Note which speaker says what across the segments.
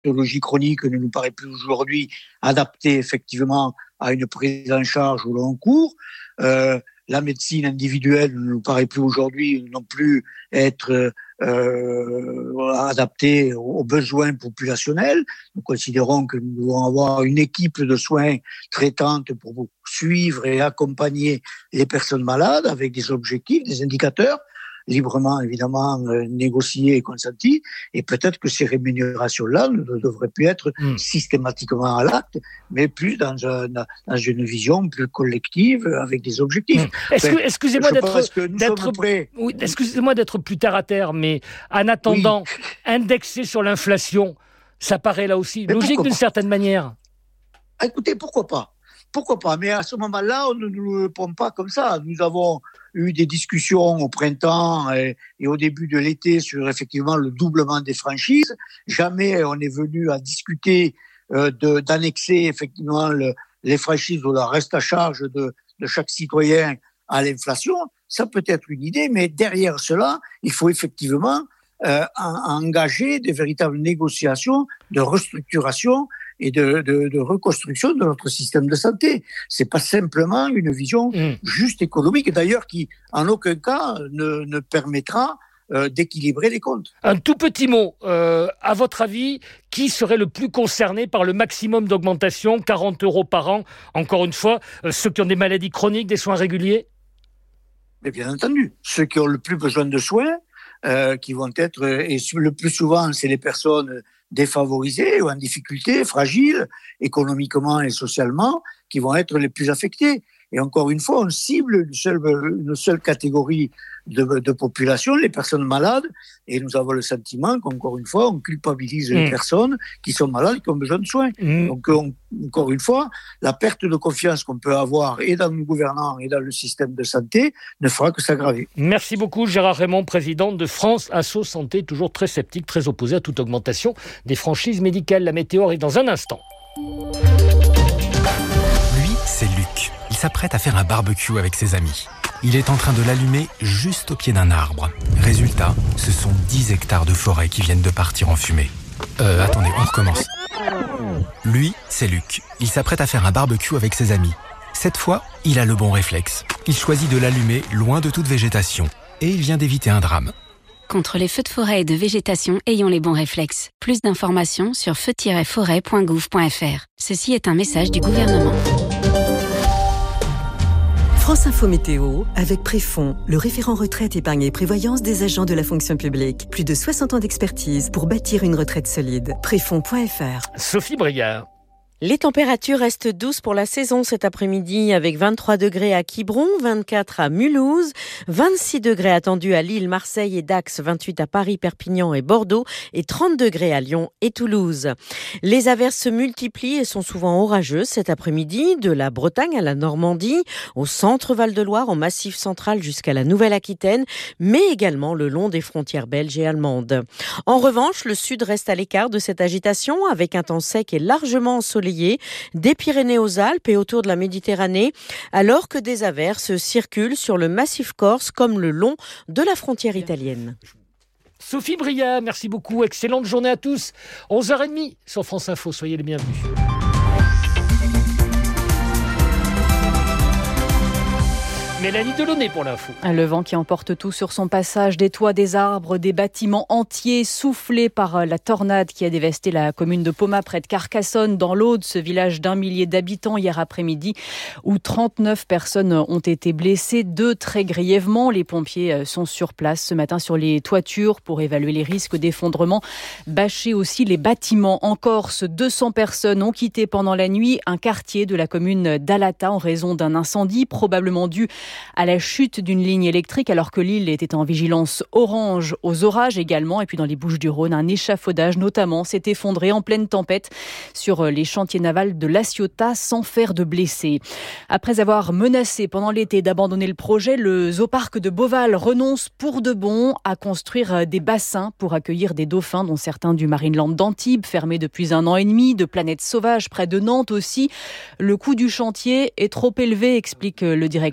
Speaker 1: pathologie chronique ne nous paraît plus aujourd'hui adaptée effectivement à une prise en charge au long cours. La médecine individuelle ne nous paraît plus aujourd'hui non plus être adaptée aux besoins populationnels. Nous considérons que nous devons avoir une équipe de soins traitante pour suivre et accompagner les personnes malades avec des objectifs, des indicateurs, librement évidemment négociés et consentis, et peut-être que ces rémunérations-là ne devraient plus être systématiquement à l'acte, mais plus dans une vision plus collective avec des objectifs.
Speaker 2: Excusez-moi d'être plus terre à terre, mais en attendant, indexer sur l'inflation, ça paraît là aussi logique d'une certaine manière.
Speaker 1: Écoutez, pourquoi pas ? Mais à ce moment-là, on ne nous répond pas comme ça. Nous avons eu des discussions au printemps et au début de l'été sur effectivement le doublement des franchises. Jamais on est venu à discuter d'annexer effectivement les franchises ou le reste à charge de chaque citoyen à l'inflation. Ça peut être une idée, mais derrière cela, il faut effectivement engager des véritables négociations de restructuration et de reconstruction de notre système de santé. C'est pas simplement une vision juste économique, d'ailleurs, qui, en aucun cas, ne permettra d'équilibrer les comptes.
Speaker 2: Un tout petit mot. À votre avis, qui serait le plus concerné par le maximum d'augmentation, 40 € par an, encore une fois, ceux qui ont des maladies chroniques, des soins réguliers ?
Speaker 1: Mais bien entendu, ceux qui ont le plus besoin de soins, qui vont être, et le plus souvent, c'est les personnes défavorisés ou en difficulté, fragiles, économiquement et socialement, qui vont être les plus affectés. Et encore une fois, on cible une seule catégorie de population, les personnes malades, et nous avons le sentiment qu'encore une fois, on culpabilise les personnes qui sont malades et qui ont besoin de soins. Donc, encore une fois, la perte de confiance qu'on peut avoir et dans nos gouvernants et dans le système de santé ne fera que s'aggraver.
Speaker 2: Merci beaucoup, Gérard Raymond, président de France Asso Santé, toujours très sceptique, très opposé à toute augmentation des franchises médicales. La météo arrive dans un instant.
Speaker 3: Lui, c'est Luc. Il s'apprête à faire un barbecue avec ses amis. Il est en train de l'allumer juste au pied d'un arbre. Résultat, ce sont 10 hectares de forêt qui viennent de partir en fumée. Attendez, on recommence. Lui, c'est Luc. Il s'apprête à faire un barbecue avec ses amis. Cette fois, il a le bon réflexe. Il choisit de l'allumer loin de toute végétation. Et il vient d'éviter un drame.
Speaker 4: Contre les feux de forêt et de végétation, ayons les bons réflexes. Plus d'informations sur feu-forêt.gouv.fr. Ceci est un message du gouvernement.
Speaker 5: France Info Météo, avec Préfonds, le référent retraite, épargne et prévoyance des agents de la fonction publique. Plus de 60 ans d'expertise pour bâtir une retraite solide. Préfonds.fr.
Speaker 2: Sophie Briard.
Speaker 6: Les températures restent douces pour la saison cet après-midi avec 23 degrés à Quiberon, 24 à Mulhouse, 26 degrés attendus à Lille, Marseille et Dax, 28 à Paris, Perpignan et Bordeaux et 30 degrés à Lyon et Toulouse. Les averses se multiplient et sont souvent orageuses cet après-midi, de la Bretagne à la Normandie, au centre Val-de-Loire, au Massif central jusqu'à la Nouvelle-Aquitaine, mais également le long des frontières belges et allemandes. En revanche, le sud reste à l'écart de cette agitation avec un temps sec et largement ensoleillé des Pyrénées aux Alpes et autour de la Méditerranée, alors que des averses circulent sur le massif corse comme le long de la frontière italienne.
Speaker 2: Sophie Briard, merci beaucoup. Excellente journée à tous. 11h30 sur France Info. Soyez les bienvenus. Mélanie Delaunay pour l'info.
Speaker 7: Le vent qui emporte tout sur son passage, des toits, des arbres, des bâtiments entiers soufflés par la tornade qui a dévasté la commune de Pomat près de Carcassonne dans l'Aude, ce village d'1 millier d'habitants hier après-midi où 39 personnes ont été blessées, 2 très grièvement. Les pompiers sont sur place ce matin sur les toitures pour évaluer les risques d'effondrement, bâcher aussi les bâtiments. En Corse, 200 personnes ont quitté pendant la nuit un quartier de la commune d'Alata en raison d'un incendie probablement dû à la chute d'une ligne électrique alors que l'île était en vigilance orange aux orages également. Et puis dans les Bouches-du-Rhône, un échafaudage notamment s'est effondré en pleine tempête sur les chantiers navals de La Ciotat sans faire de blessés. Après avoir menacé pendant l'été d'abandonner le projet, le zooparc de Beauval renonce pour de bon à construire des bassins pour accueillir des dauphins, dont certains du Marineland d'Antibes, fermé depuis 1 an et demi, de Planète Sauvage près de Nantes aussi. Le coût du chantier est trop élevé, explique le directeur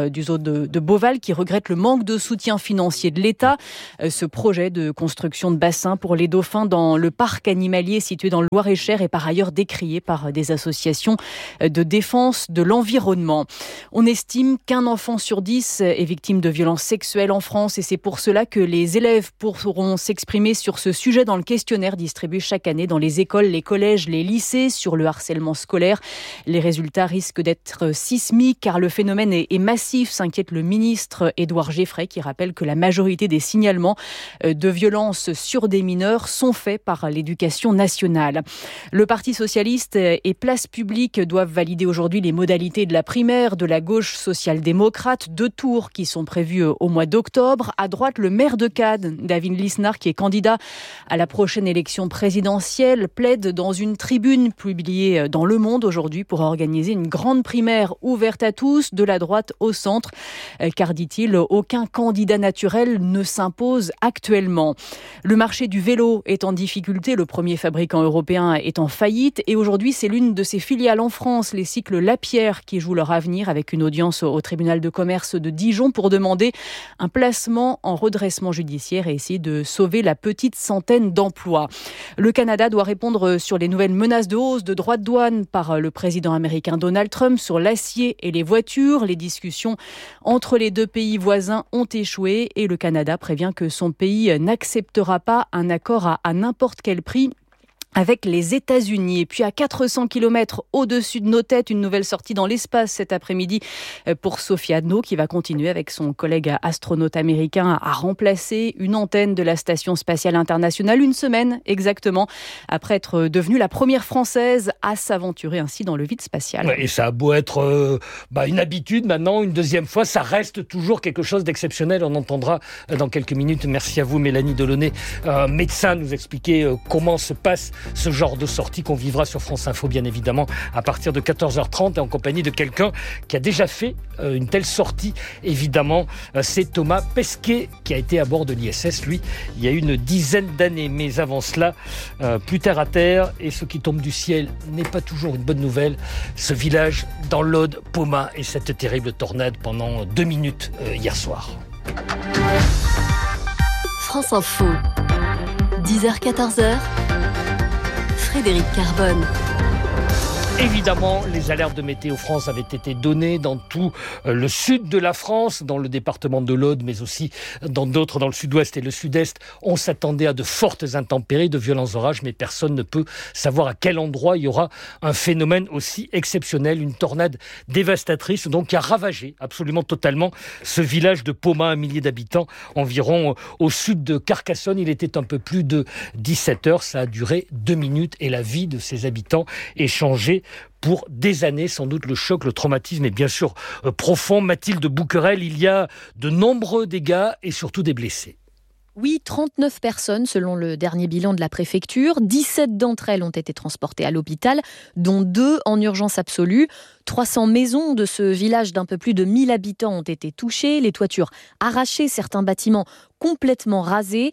Speaker 7: du zoo de Beauval qui regrette le manque de soutien financier de l'État. Ce projet de construction de bassins pour les dauphins dans le parc animalier situé dans le Loir-et-Cher est par ailleurs décrié par des associations de défense de l'environnement. On estime qu'un enfant sur 10 est victime de violences sexuelles en France et c'est pour cela que les élèves pourront s'exprimer sur ce sujet dans le questionnaire distribué chaque année dans les écoles, les collèges, les lycées sur le harcèlement scolaire. Les résultats risquent d'être sismiques car le phénomène est massif, s'inquiète le ministre Édouard Geffray qui rappelle que la majorité des signalements de violences sur des mineurs sont faits par l'éducation nationale. Le Parti socialiste et Place publique doivent valider aujourd'hui les modalités de la primaire de la gauche social-démocrate, 2 tours qui sont prévus au mois d'octobre. À droite, le maire de Cannes, David Lisnard, qui est candidat à la prochaine élection présidentielle, plaide dans une tribune publiée dans Le Monde aujourd'hui pour organiser une grande primaire ouverte à tous, de la droite au centre, car, dit-il, aucun candidat naturel ne s'impose actuellement. Le marché du vélo est en difficulté, le premier fabricant européen est en faillite et aujourd'hui c'est l'une de ses filiales en France, les cycles Lapierre, qui jouent leur avenir avec une audience au tribunal de commerce de Dijon pour demander un placement en redressement judiciaire et essayer de sauver la petite centaine d'emplois. Le Canada doit répondre sur les nouvelles menaces de hausse de droits de douane par le président américain Donald Trump sur l'acier et les voitures. Les discussions entre les 2 pays voisins ont échoué et le Canada prévient que son pays n'acceptera pas un accord à n'importe quel prix avec les États-Unis. Et puis à 400 km au-dessus de nos têtes, une nouvelle sortie dans l'espace cet après-midi pour Sophie Adno qui va continuer avec son collègue astronaute américain à remplacer une antenne de la Station spatiale internationale 1 semaine exactement après être devenue la première française à s'aventurer ainsi dans le vide spatial.
Speaker 2: Et ça a beau être une habitude maintenant, une deuxième fois, ça reste toujours quelque chose d'exceptionnel. On entendra dans quelques minutes. Merci à vous Mélanie Delaunay, médecin, nous expliquer comment se passe ce genre de sortie qu'on vivra sur France Info, bien évidemment, à partir de 14h30 et en compagnie de quelqu'un qui a déjà fait une telle sortie, évidemment. C'est Thomas Pesquet qui a été à bord de l'ISS, lui, il y a une dizaine d'années. Mais avant cela, plus terre à terre, et ce qui tombe du ciel n'est pas toujours une bonne nouvelle. Ce village dans l'Aude, Poma, et cette terrible tornade pendant 2 minutes hier soir.
Speaker 8: France Info, 10h-14h. Frédéric Carbone.
Speaker 2: Évidemment, les alertes de Météo France avaient été données dans tout le sud de la France, dans le département de l'Aude, mais aussi dans d'autres, dans le sud-ouest et le sud-est. On s'attendait à de fortes intempéries, de violents orages, mais personne ne peut savoir à quel endroit il y aura un phénomène aussi exceptionnel, une tornade dévastatrice, donc qui a ravagé absolument totalement ce village de Poma, 1 millier d'habitants, environ au sud de Carcassonne. Il était un peu plus de 17 heures, ça a duré 2 minutes et la vie de ses habitants est changée pour des années. Sans doute le choc, le traumatisme est bien sûr profond. Mathilde Bouquerel, il y a de nombreux dégâts et surtout des blessés.
Speaker 9: Oui, 39 personnes selon le dernier bilan de la préfecture. 17 d'entre elles ont été transportées à l'hôpital, dont 2 en urgence absolue. 300 maisons de ce village d'un peu plus de 1000 habitants ont été touchées, les toitures arrachées, certains bâtiments complètement rasés.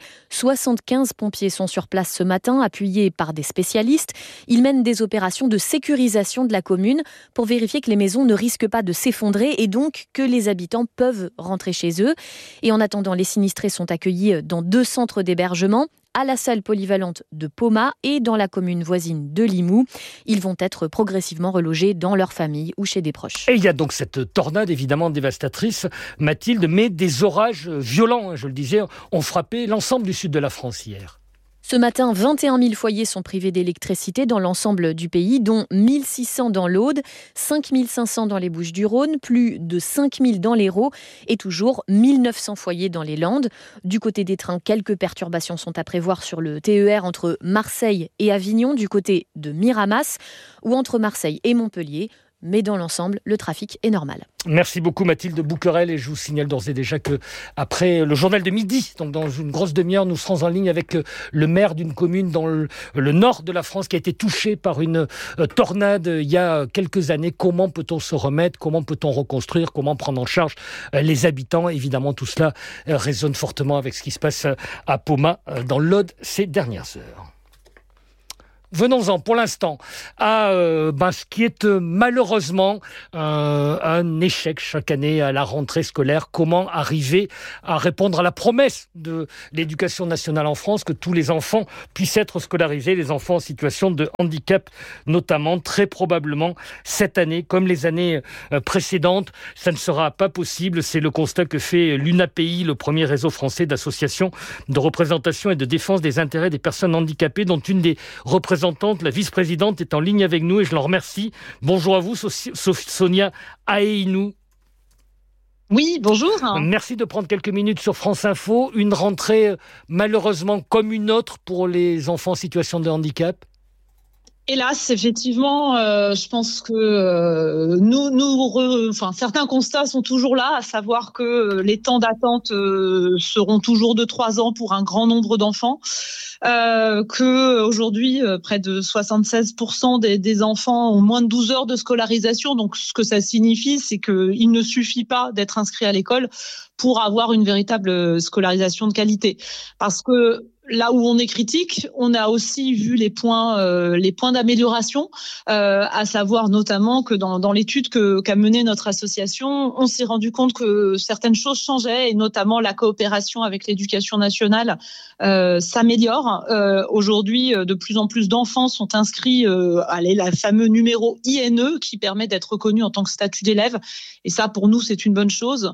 Speaker 9: 75 pompiers sont sur place ce matin, appuyés par des spécialistes. Ils mènent des opérations de sécurisation de la commune pour vérifier que les maisons ne risquent pas de s'effondrer et donc que les habitants peuvent rentrer chez eux. Et en attendant, les sinistrés sont accueillis dans 2 centres d'hébergement, à la salle polyvalente de Poma et dans la commune voisine de Limoux. Ils vont être progressivement relogés dans leur famille ou chez des proches.
Speaker 2: Et il y a donc cette tornade évidemment dévastatrice, Mathilde, mais des orages violents, je le disais, ont frappé l'ensemble du sud de la France hier.
Speaker 9: Ce matin, 21 000 foyers sont privés d'électricité dans l'ensemble du pays, dont 1 600 dans l'Aude, 5 500 dans les Bouches-du-Rhône, plus de 5 000 dans l'Hérault et toujours 1 900 foyers dans les Landes. Du côté des trains, quelques perturbations sont à prévoir sur le TER entre Marseille et Avignon, du côté de Miramas, ou entre Marseille et Montpellier. Mais dans l'ensemble, le trafic est normal.
Speaker 2: Merci beaucoup Mathilde Bouquerel et je vous signale d'ores et déjà que après le journal de midi, donc dans une grosse demi-heure, nous serons en ligne avec le maire d'une commune dans le nord de la France qui a été touchée par une tornade il y a quelques années. Comment peut-on se remettre? Comment peut-on reconstruire? Comment prendre en charge les habitants? Évidemment, tout cela résonne fortement avec ce qui se passe à Poma dans l'Aude ces dernières heures. venons-en pour l'instant à ce qui est malheureusement un échec chaque année à la rentrée scolaire. Comment arriver à répondre à la promesse de l'éducation nationale en France que tous les enfants puissent être scolarisés, les enfants en situation de handicap notamment. Très probablement cette année, comme les années précédentes, ça ne sera pas possible. C'est le constat que fait l'UNAPI, le premier réseau français d'associations de représentation et de défense des intérêts des personnes handicapées, dont une des représentante, la vice-présidente, est en ligne avec nous et je l'en remercie. Bonjour à vous, Sonia Aeinou.
Speaker 10: Oui, bonjour.
Speaker 2: Merci de prendre quelques minutes sur France Info. Une rentrée malheureusement comme une autre pour les enfants en situation de handicap.
Speaker 10: Hélas, effectivement, je pense que certains constats sont toujours là, à savoir que les temps d'attente seront toujours de 3 ans pour un grand nombre d'enfants, que aujourd'hui près de 76% des enfants ont moins de 12 heures de scolarisation. Donc, ce que ça signifie, c'est qu'il ne suffit pas d'être inscrit à l'école pour avoir une véritable scolarisation de qualité, parce que là où on est critique, on a aussi vu les points d'amélioration, à savoir notamment que dans l'étude qu'a menée notre association, on s'est rendu compte que certaines choses changeaient, et notamment la coopération avec l'éducation nationale s'améliore. Aujourd'hui, de plus en plus d'enfants sont inscrits à la fameux numéro INE qui permet d'être reconnu en tant que statut d'élève, et ça pour nous c'est une bonne chose.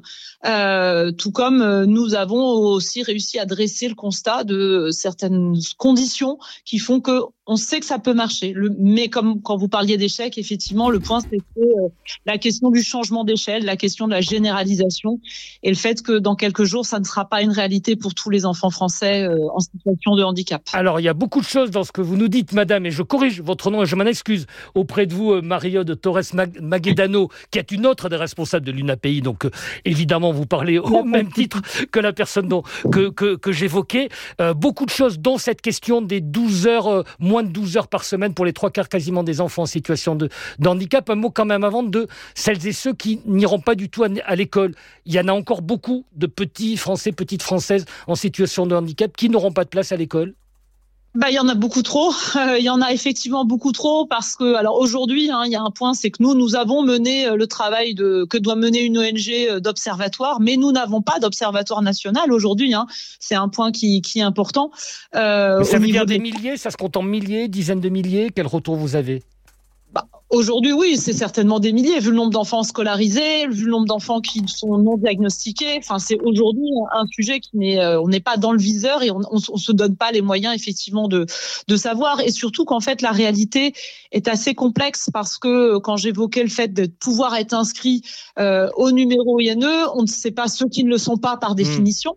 Speaker 10: Tout comme nous avons aussi réussi à dresser le constat de certaines conditions qui font que on sait que ça peut marcher. Mais comme quand vous parliez d'échec, effectivement, le point, c'était la question du changement d'échelle, la question de la généralisation et le fait que dans quelques jours, ça ne sera pas une réalité pour tous les enfants français en situation de handicap.
Speaker 2: Alors, il y a beaucoup de choses dans ce que vous nous dites, madame, et je corrige votre nom et je m'en excuse auprès de vous, Mario de Torres Maguedano, qui est une autre des responsables de l'UNAPI. Donc, évidemment, vous parlez au même titre que la personne que j'évoquais. Beaucoup de choses, dont cette question des 12 heures, moins de 12 heures par semaine pour les 3/4 quasiment des enfants en situation de handicap. Un mot quand même avant de celles et ceux qui n'iront pas du tout à l'école. Il y en a encore beaucoup de petits Français, petites Françaises en situation de handicap qui n'auront pas de place à l'école.
Speaker 10: Il y en a beaucoup trop. Il y en a effectivement beaucoup trop parce que, alors aujourd'hui, il y a un point, c'est que nous avons mené le travail que doit mener une ONG d'observatoire, mais nous n'avons pas d'observatoire national aujourd'hui. C'est un point qui est important.
Speaker 2: Ça veut dire des milliers, ça se compte en milliers, dizaines de milliers. Quel retour vous avez ?
Speaker 10: Aujourd'hui, oui, c'est certainement des milliers, vu le nombre d'enfants scolarisés, vu le nombre d'enfants qui sont non diagnostiqués. Enfin, c'est aujourd'hui un sujet on n'est pas dans le viseur et on se donne pas les moyens, effectivement, de savoir. Et surtout qu'en fait, la réalité est assez complexe parce que quand j'évoquais le fait de pouvoir être inscrit au numéro INE, on ne sait pas ceux qui ne le sont pas par définition.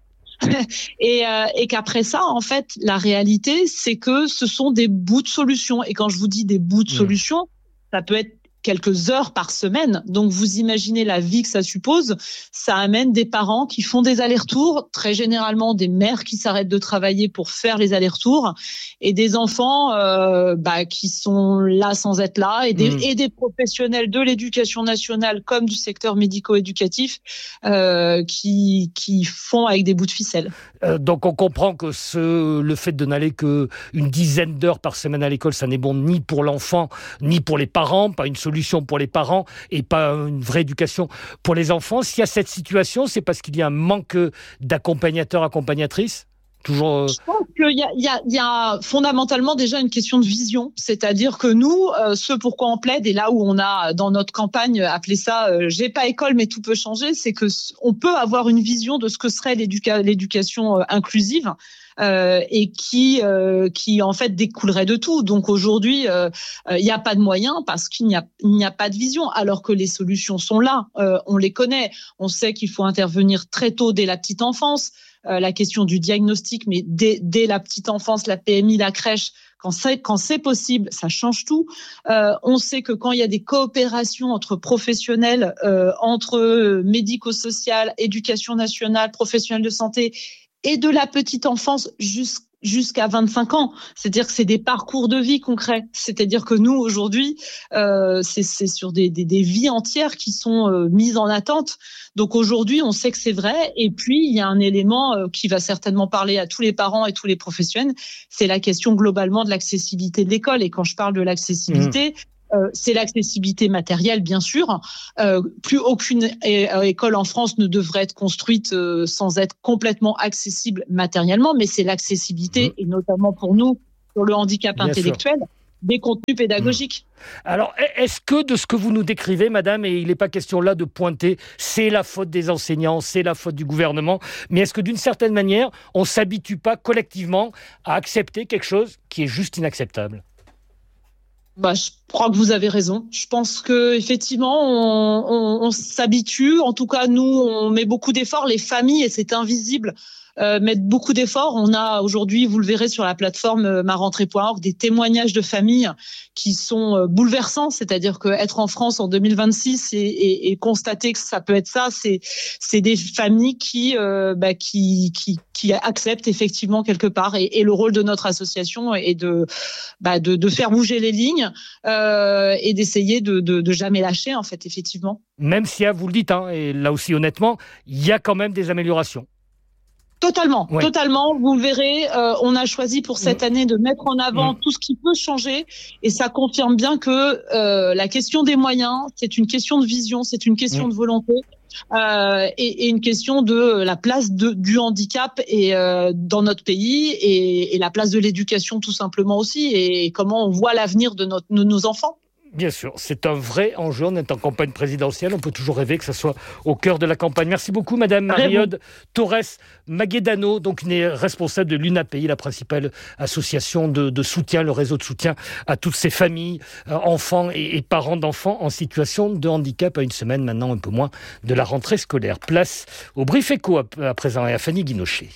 Speaker 10: Et qu'après ça, en fait, la réalité, c'est que ce sont des bouts de solution. Et quand je vous dis des bouts de solution, ça peut être quelques heures par semaine. Donc, vous imaginez la vie que ça suppose. Ça amène des parents qui font des allers-retours, très généralement des mères qui s'arrêtent de travailler pour faire les allers-retours, et des enfants qui sont là sans être là, et des professionnels de l'éducation nationale comme du secteur médico-éducatif qui font avec des bouts de ficelle.
Speaker 2: Donc, on comprend que le fait de n'aller qu'une dizaine d'heures par semaine à l'école, ça n'est bon ni pour l'enfant, ni pour les parents, pas une solution pour les parents et pas une vraie éducation pour les enfants. S'il y a cette situation, c'est parce qu'il y a un manque d'accompagnateurs, accompagnatrices ? Toujours...
Speaker 10: Je pense qu'il y a fondamentalement déjà une question de vision. C'est-à-dire que nous, ce pourquoi on plaide, et là où on a dans notre campagne appelé ça « J'ai pas école mais tout peut changer », c'est qu'on peut avoir une vision de ce que serait l'éducation inclusive. Et qui en fait découlerait de tout. Donc aujourd'hui, il n'y a pas de moyens parce qu'il n'y a pas de vision, alors que les solutions sont là. On les connaît. On sait qu'il faut intervenir très tôt dès la petite enfance. La question du diagnostic, mais dès la petite enfance, la PMI, la crèche, quand c'est possible, ça change tout. On sait que quand il y a des coopérations entre professionnels, entre médico-social, éducation nationale, professionnels de santé, et de la petite enfance jusqu'à 25 ans. C'est-à-dire que c'est des parcours de vie concrets. C'est-à-dire que nous, aujourd'hui, c'est sur des vies entières qui sont mises en attente. Donc aujourd'hui, on sait que c'est vrai. Et puis, il y a un élément qui va certainement parler à tous les parents et tous les professionnels, c'est la question globalement de l'accessibilité de l'école. Et quand je parle de l'accessibilité, c'est l'accessibilité matérielle, bien sûr. Plus aucune école en France ne devrait être construite sans être complètement accessible matériellement, mais c'est l'accessibilité, et notamment pour nous, sur le handicap intellectuel, des contenus pédagogiques.
Speaker 2: Alors, est-ce que de ce que vous nous décrivez, madame, et il n'est pas question là de pointer, c'est la faute des enseignants, c'est la faute du gouvernement, mais est-ce que d'une certaine manière, on ne s'habitue pas collectivement à accepter quelque chose qui est juste inacceptable ?
Speaker 10: Je crois que vous avez raison. Je pense que effectivement, on s'habitue. En tout cas, nous, on met beaucoup d'efforts. Les familles, et c'est invisible, mettent beaucoup d'efforts. On a aujourd'hui, vous le verrez sur la plateforme marentrée.org, des témoignages de familles qui sont bouleversants. C'est-à-dire qu'être en France en 2026 et constater que ça peut être ça, c'est des familles qui acceptent effectivement quelque part. Et le rôle de notre association est de faire bouger les lignes et d'essayer de jamais lâcher, en fait, effectivement.
Speaker 2: Même si, vous le dites, et là aussi honnêtement, il y a quand même des améliorations.
Speaker 10: Totalement. Vous le verrez, on a choisi pour cette année de mettre en avant tout ce qui peut changer, et ça confirme bien que la question des moyens, c'est une question de vision, c'est une question de volonté, et une question de la place du handicap dans notre pays, et la place de l'éducation tout simplement aussi, et comment on voit l'avenir de nos enfants.
Speaker 2: Bien sûr, c'est un vrai enjeu. On est en campagne présidentielle, on peut toujours rêver que ça soit au cœur de la campagne. Merci beaucoup, Madame Marie-Aude Torres Maguedano, donc une responsable de l'UNAPI, la principale association de soutien, le réseau de soutien à toutes ces familles, enfants et parents d'enfants en situation de handicap, à une semaine maintenant, un peu moins, de la rentrée scolaire. Place au Brief Éco à présent et à Fanny Guinochet.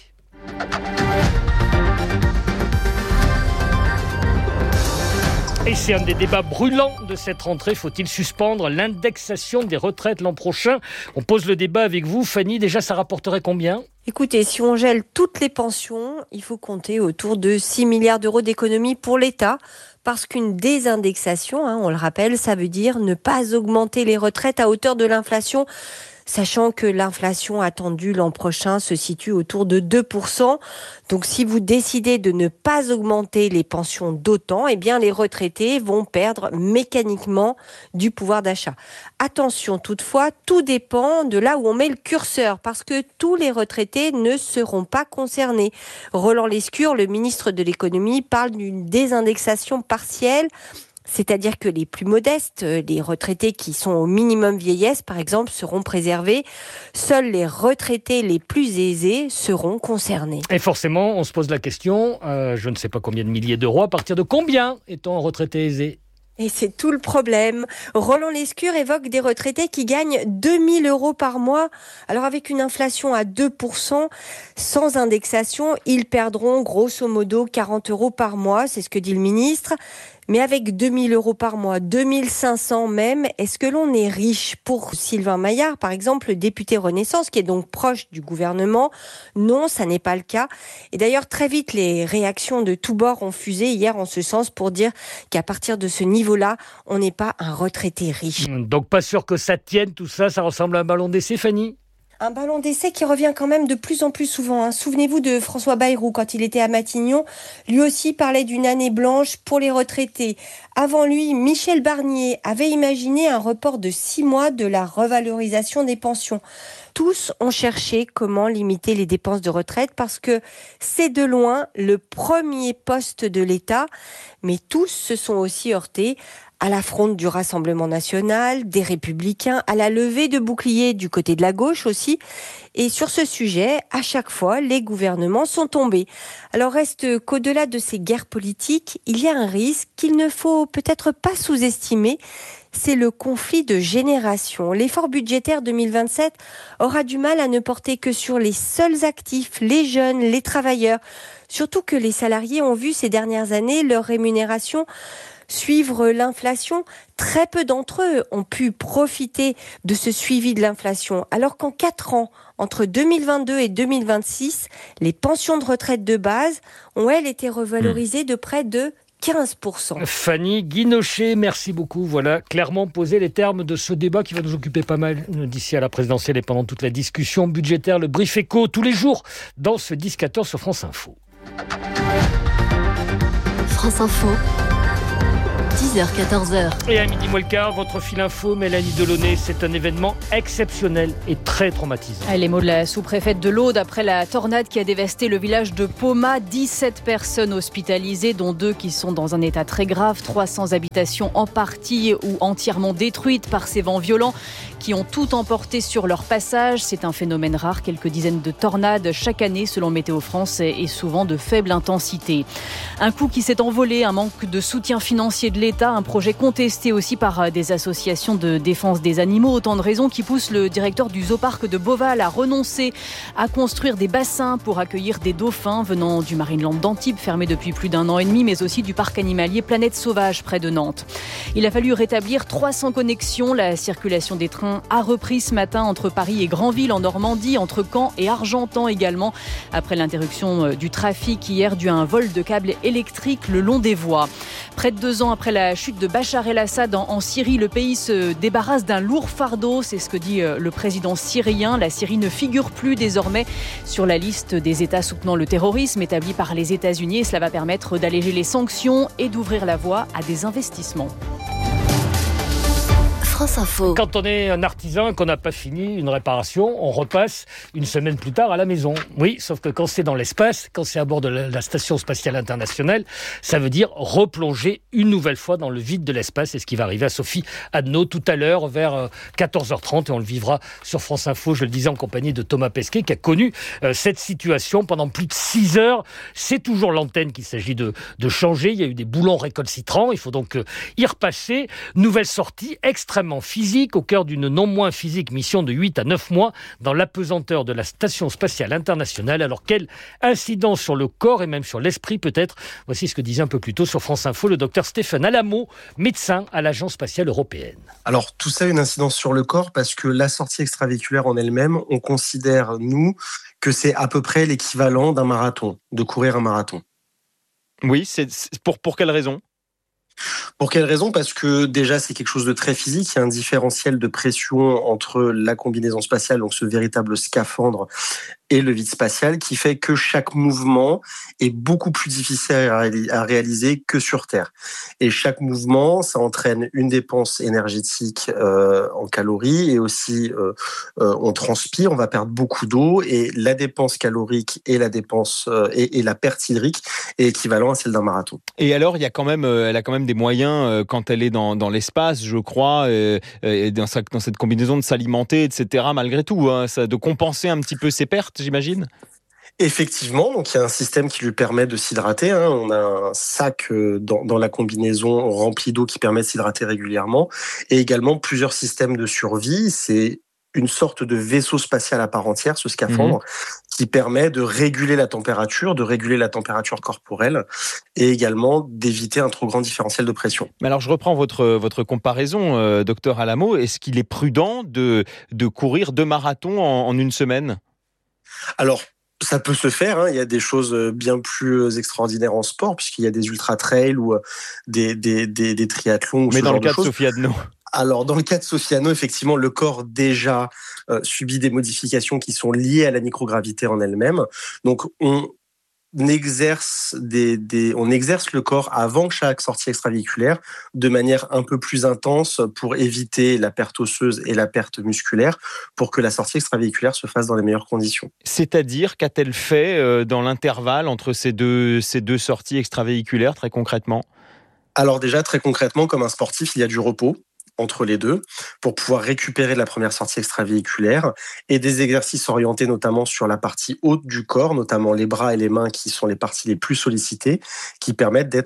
Speaker 2: Et c'est un des débats brûlants de cette rentrée. Faut-il suspendre l'indexation des retraites l'an prochain ? On pose le débat avec vous. Fanny, déjà, ça rapporterait combien ?
Speaker 11: Écoutez, si on gèle toutes les pensions, il faut compter autour de 6 milliards d'euros d'économies pour l'État. Parce qu'une désindexation, on le rappelle, ça veut dire ne pas augmenter les retraites à hauteur de l'inflation, sachant que l'inflation attendue l'an prochain se situe autour de 2%. Donc si vous décidez de ne pas augmenter les pensions d'autant, les retraités vont perdre mécaniquement du pouvoir d'achat. Attention toutefois, tout dépend de là où on met le curseur, parce que tous les retraités ne seront pas concernés. Roland Lescure, le ministre de l'économie, parle d'une désindexation partielle. C'est-à-dire que les plus modestes, les retraités qui sont au minimum vieillesse, par exemple, seront préservés. Seuls les retraités les plus aisés seront concernés.
Speaker 2: Et forcément, on se pose la question, je ne sais pas combien de milliers d'euros, à partir de combien est-on un retraité aisé ?
Speaker 11: Et c'est tout le problème. Roland Lescure évoque des retraités qui gagnent 2 000 euros par mois. Alors avec une inflation à 2%, sans indexation, ils perdront grosso modo 40 euros par mois, c'est ce que dit le ministre. Mais avec 2 000 euros par mois, 2 500 même, est-ce que l'on est riche ? Pour Sylvain Maillard, par exemple, le député Renaissance, qui est donc proche du gouvernement, non, ça n'est pas le cas. Et d'ailleurs, très vite, les réactions de tous bords ont fusé hier en ce sens pour dire qu'à partir de ce niveau-là, on n'est pas un retraité riche.
Speaker 2: Donc pas sûr que ça tienne tout ça, ça ressemble à un ballon d'essai, Fanny ?
Speaker 11: Un ballon d'essai qui revient quand même de plus en plus souvent. Souvenez-vous de François Bayrou quand il était à Matignon. Lui aussi parlait d'une année blanche pour les retraités. Avant lui, Michel Barnier avait imaginé un report de 6 mois de la revalorisation des pensions. Tous ont cherché comment limiter les dépenses de retraite parce que c'est de loin le premier poste de l'État. Mais tous se sont aussi heurtés à l'affront du Rassemblement national, des Républicains, à la levée de boucliers du côté de la gauche aussi. Et sur ce sujet, à chaque fois, les gouvernements sont tombés. Alors reste qu'au-delà de ces guerres politiques, il y a un risque qu'il ne faut peut-être pas sous-estimer, c'est le conflit de génération. L'effort budgétaire 2027 aura du mal à ne porter que sur les seuls actifs, les jeunes, les travailleurs. Surtout que les salariés ont vu ces dernières années leur rémunération suivre l'inflation. Très peu d'entre eux ont pu profiter de ce suivi de l'inflation. Alors qu'en 4 ans, entre 2022 et 2026, les pensions de retraite de base ont, elles, été revalorisées de près de 15%.
Speaker 2: Fanny Guinochet, merci beaucoup. Voilà, clairement posé les termes de ce débat qui va nous occuper pas mal d'ici à la présidentielle et pendant toute la discussion budgétaire. Le Brief Éco, tous les jours, dans ce 10-14 sur France Info.
Speaker 8: France Info. 10h, 14h.
Speaker 2: Et à midi moins le quart, votre fil info, Mélanie Delaunay, c'est un événement exceptionnel et très traumatisant.
Speaker 7: Les mots de la sous-préfète de l'Aude après la tornade qui a dévasté le village de Poma. 17 personnes hospitalisées, dont 2 qui sont dans un état très grave. 300 habitations en partie ou entièrement détruites par ces vents violents qui ont tout emporté sur leur passage. C'est un phénomène rare, quelques dizaines de tornades chaque année selon Météo France et souvent de faible intensité. Un coût qui s'est envolé, un manque de soutien financier de l'État, un projet contesté aussi par des associations de défense des animaux. Autant de raisons qui poussent le directeur du zooparc de Beauval à renoncer à construire des bassins pour accueillir des dauphins venant du Marineland d'Antibes, fermé depuis plus d'1 an et demi, mais aussi du parc animalier Planète Sauvage près de Nantes. Il a fallu rétablir 300 connexions. La circulation des trains a repris ce matin entre Paris et Granville en Normandie, entre Caen et Argentan également, après l'interruption du trafic hier dû à un vol de câbles électriques le long des voies. Près de 2 ans après la chute de Bachar el-Assad en Syrie, le pays se débarrasse d'un lourd fardeau, c'est ce que dit le président syrien. La Syrie ne figure plus désormais sur la liste des États soutenant le terrorisme établie par les États-Unis et cela va permettre d'alléger les sanctions et d'ouvrir la voie à des investissements.
Speaker 8: France Info.
Speaker 2: Quand on est un artisan et qu'on n'a pas fini une réparation, on repasse une semaine plus tard à la maison. Oui, sauf que quand c'est dans l'espace, quand c'est à bord de la Station Spatiale Internationale, ça veut dire replonger une nouvelle fois dans le vide de l'espace. C'est ce qui va arriver à Sophie Adnaud tout à l'heure vers 14h30 et on le vivra sur France Info, je le disais, en compagnie de Thomas Pesquet qui a connu cette situation pendant plus de 6 heures. C'est toujours l'antenne qu'il s'agit de changer. Il y a eu des boulons récalcitrants, il faut donc y repasser. Nouvelle sortie extrêmement physique, au cœur d'une non moins physique mission de 8 à 9 mois dans l'apesanteur de la Station Spatiale Internationale. Alors, quelle incidence sur le corps et même sur l'esprit peut-être? Voici ce que disait un peu plus tôt sur France Info le docteur Stéphane Alamo, médecin à l'Agence Spatiale Européenne.
Speaker 12: Alors, tout ça a une incidence sur le corps parce que la sortie extravéhiculaire en elle-même, on considère, nous, que c'est à peu près l'équivalent d'un marathon, de courir un marathon.
Speaker 13: Oui, c'est pour quelle raison ?
Speaker 12: Pour quelle raison ? Parce que déjà, c'est quelque chose de très physique. Il y a un différentiel de pression entre la combinaison spatiale, donc ce véritable scaphandre, et le vide spatial, qui fait que chaque mouvement est beaucoup plus difficile à réaliser que sur Terre. Et chaque mouvement, ça entraîne une dépense énergétique en calories, et aussi on transpire, on va perdre beaucoup d'eau, et la dépense calorique et la dépense et la perte hydrique est équivalent à celle d'un marathon.
Speaker 13: Et alors, elle a quand même des moyens quand elle est dans l'espace, je crois, dans cette combinaison de s'alimenter, etc. Malgré tout, hein, de compenser un petit peu ses pertes, j'imagine.
Speaker 12: Effectivement, donc il y a un système qui lui permet de s'hydrater. On a un sac dans la combinaison rempli d'eau qui permet de s'hydrater régulièrement, et également plusieurs systèmes de survie. C'est une sorte de vaisseau spatial à part entière, ce scaphandre, qui permet de réguler la température corporelle, et également d'éviter un trop grand différentiel de pression.
Speaker 13: Mais alors, je reprends votre comparaison, docteur Alamo. Est-ce qu'il est prudent de courir 2 marathons en une semaine ?
Speaker 12: Alors, ça peut se faire, il y a des choses bien plus extraordinaires en sport, puisqu'il y a des ultra-trails ou des triathlons.
Speaker 13: Mais dans le cas de Sophie Adnaud.
Speaker 12: Alors, dans le cas de Sophie Adnaud, effectivement, le corps déjà subit des modifications qui sont liées à la microgravité en elle-même. Donc, on exerce le corps avant chaque sortie extravéhiculaire de manière un peu plus intense pour éviter la perte osseuse et la perte musculaire, pour que la sortie extravéhiculaire se fasse dans les meilleures conditions.
Speaker 13: C'est-à-dire, qu'a-t-elle fait dans l'intervalle entre ces deux sorties extravéhiculaires, très concrètement ?
Speaker 12: Alors déjà, très concrètement, comme un sportif, il y a du repos entre les deux pour pouvoir récupérer la première sortie extravéhiculaire, et des exercices orientés notamment sur la partie haute du corps, notamment les bras et les mains qui sont les parties les plus sollicitées, qui permettent d'être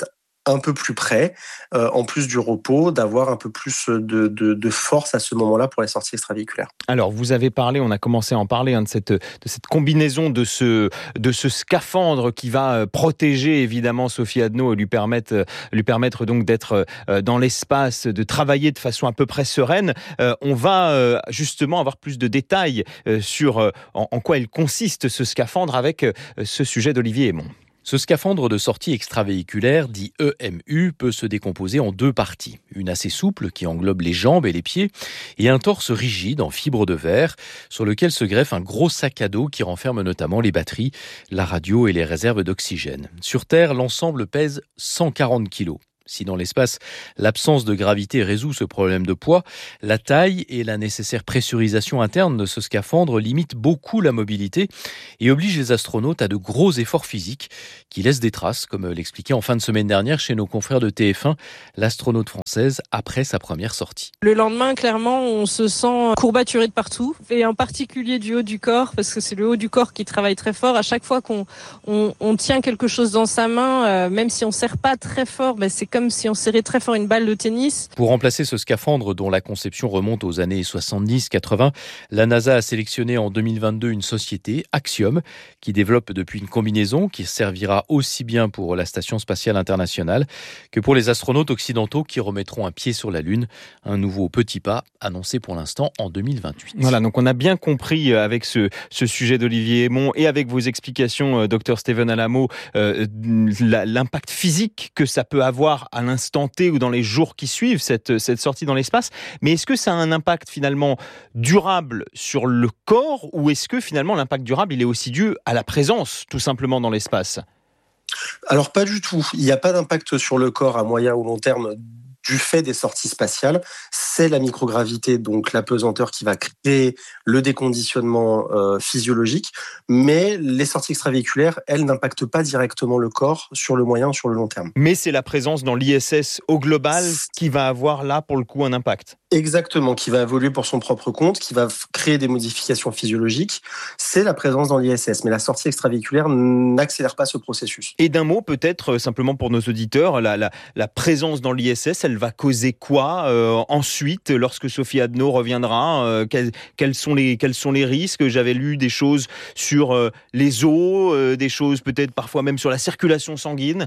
Speaker 12: un peu plus près, en plus du repos, d'avoir un peu plus de force à ce moment-là pour les sorties extravéhiculaires.
Speaker 13: Alors, vous avez parlé, on a commencé à en parler, de cette combinaison de ce scaphandre qui va protéger évidemment Sophie Adno et lui permettre donc d'être dans l'espace, de travailler de façon à peu près sereine. On va justement avoir plus de détails sur en quoi il consiste ce scaphandre avec ce sujet d'Olivier Hémon.
Speaker 14: Ce scaphandre de sortie extravéhiculaire, dit EMU, peut se décomposer en 2 parties. Une assez souple qui englobe les jambes et les pieds et un torse rigide en fibre de verre sur lequel se greffe un gros sac à dos qui renferme notamment les batteries, la radio et les réserves d'oxygène. Sur Terre, l'ensemble pèse 140 kilos. Si dans l'espace, l'absence de gravité résout ce problème de poids, la taille et la nécessaire pressurisation interne de ce scaphandre limitent beaucoup la mobilité et obligent les astronautes à de gros efforts physiques qui laissent des traces, comme l'expliquait en fin de semaine dernière chez nos confrères de TF1, l'astronaute française après sa première sortie.
Speaker 15: Le lendemain, clairement, on se sent courbaturé de partout, et en particulier du haut du corps, parce que c'est le haut du corps qui travaille très fort. À chaque fois qu'on tient quelque chose dans sa main, même si on serre pas très fort, c'est comme si on serrait très fort une balle de tennis.
Speaker 14: Pour remplacer ce scaphandre dont la conception remonte aux années 70-80, la NASA a sélectionné en 2022 une société, Axiom, qui développe depuis une combinaison qui servira aussi bien pour la Station spatiale internationale que pour les astronautes occidentaux qui remettront un pied sur la Lune. Un nouveau petit pas annoncé pour l'instant en 2028.
Speaker 13: Voilà, donc on a bien compris avec ce sujet d'Olivier Hémon et avec vos explications, Dr Steven Alamo, l'impact physique que ça peut avoir à l'instant T ou dans les jours qui suivent cette sortie dans l'espace. Mais est-ce que ça a un impact finalement durable sur le corps, ou est-ce que finalement l'impact durable il est aussi dû à la présence tout simplement dans l'espace ?
Speaker 12: Alors pas du tout. Il n'y a pas d'impact sur le corps à moyen ou long terme du fait des sorties spatiales. C'est la microgravité, donc la pesanteur, qui va créer le déconditionnement physiologique. Mais les sorties extravéhiculaires, elles n'impactent pas directement le corps sur le moyen ou sur le long terme.
Speaker 13: Mais c'est la présence dans l'ISS au global qui va avoir là pour le coup un impact.
Speaker 12: Exactement, qui va évoluer pour son propre compte, qui va créer des modifications physiologiques. C'est la présence dans l'ISS, mais la sortie extravéhiculaire n'accélère pas ce processus.
Speaker 13: Et d'un mot, peut-être, simplement pour nos auditeurs, la présence dans l'ISS, elle va causer quoi ensuite, lorsque Sophie Adno reviendra quels sont les risques ? J'avais lu des choses sur les os, des choses peut-être parfois même sur la circulation sanguine.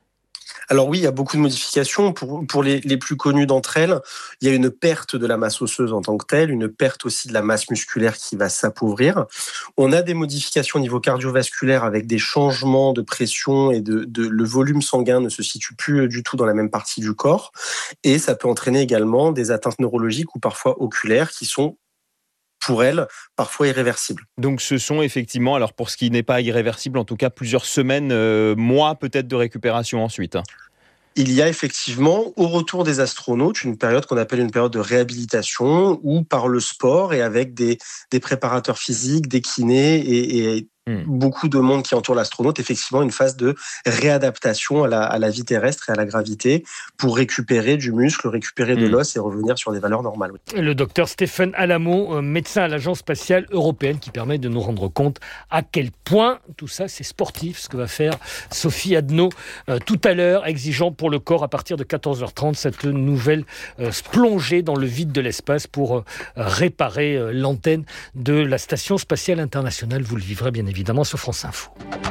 Speaker 12: Alors oui, il y a beaucoup de modifications. Pour les plus connues d'entre elles, il y a une perte de la masse osseuse en tant que telle, une perte aussi de la masse musculaire qui va s'appauvrir. On a des modifications au niveau cardiovasculaire avec des changements de pression et le volume sanguin ne se situe plus du tout dans la même partie du corps. Et ça peut entraîner également des atteintes neurologiques ou parfois oculaires qui sont, pour elle, parfois irréversibles.
Speaker 13: Donc ce sont effectivement, alors pour ce qui n'est pas irréversible, en tout cas plusieurs semaines, mois peut-être de récupération ensuite.
Speaker 12: Il y a effectivement, au retour des astronautes, une période qu'on appelle une période de réhabilitation, où par le sport et avec des préparateurs physiques, des kinés et beaucoup de monde qui entoure l'astronaute, effectivement une phase de réadaptation à la vie terrestre et à la gravité pour récupérer du muscle, récupérer de l'os et revenir sur des valeurs normales. Oui.
Speaker 2: Le docteur Stéphane Alamo, médecin à l'Agence spatiale européenne, qui permet de nous rendre compte à quel point tout ça c'est sportif, ce que va faire Sophie Adno tout à l'heure, exigeant pour le corps à partir de 14h30 cette nouvelle plongée dans le vide de l'espace pour réparer l'antenne de la Station spatiale internationale. Vous le vivrez bien évidemment sur France Info.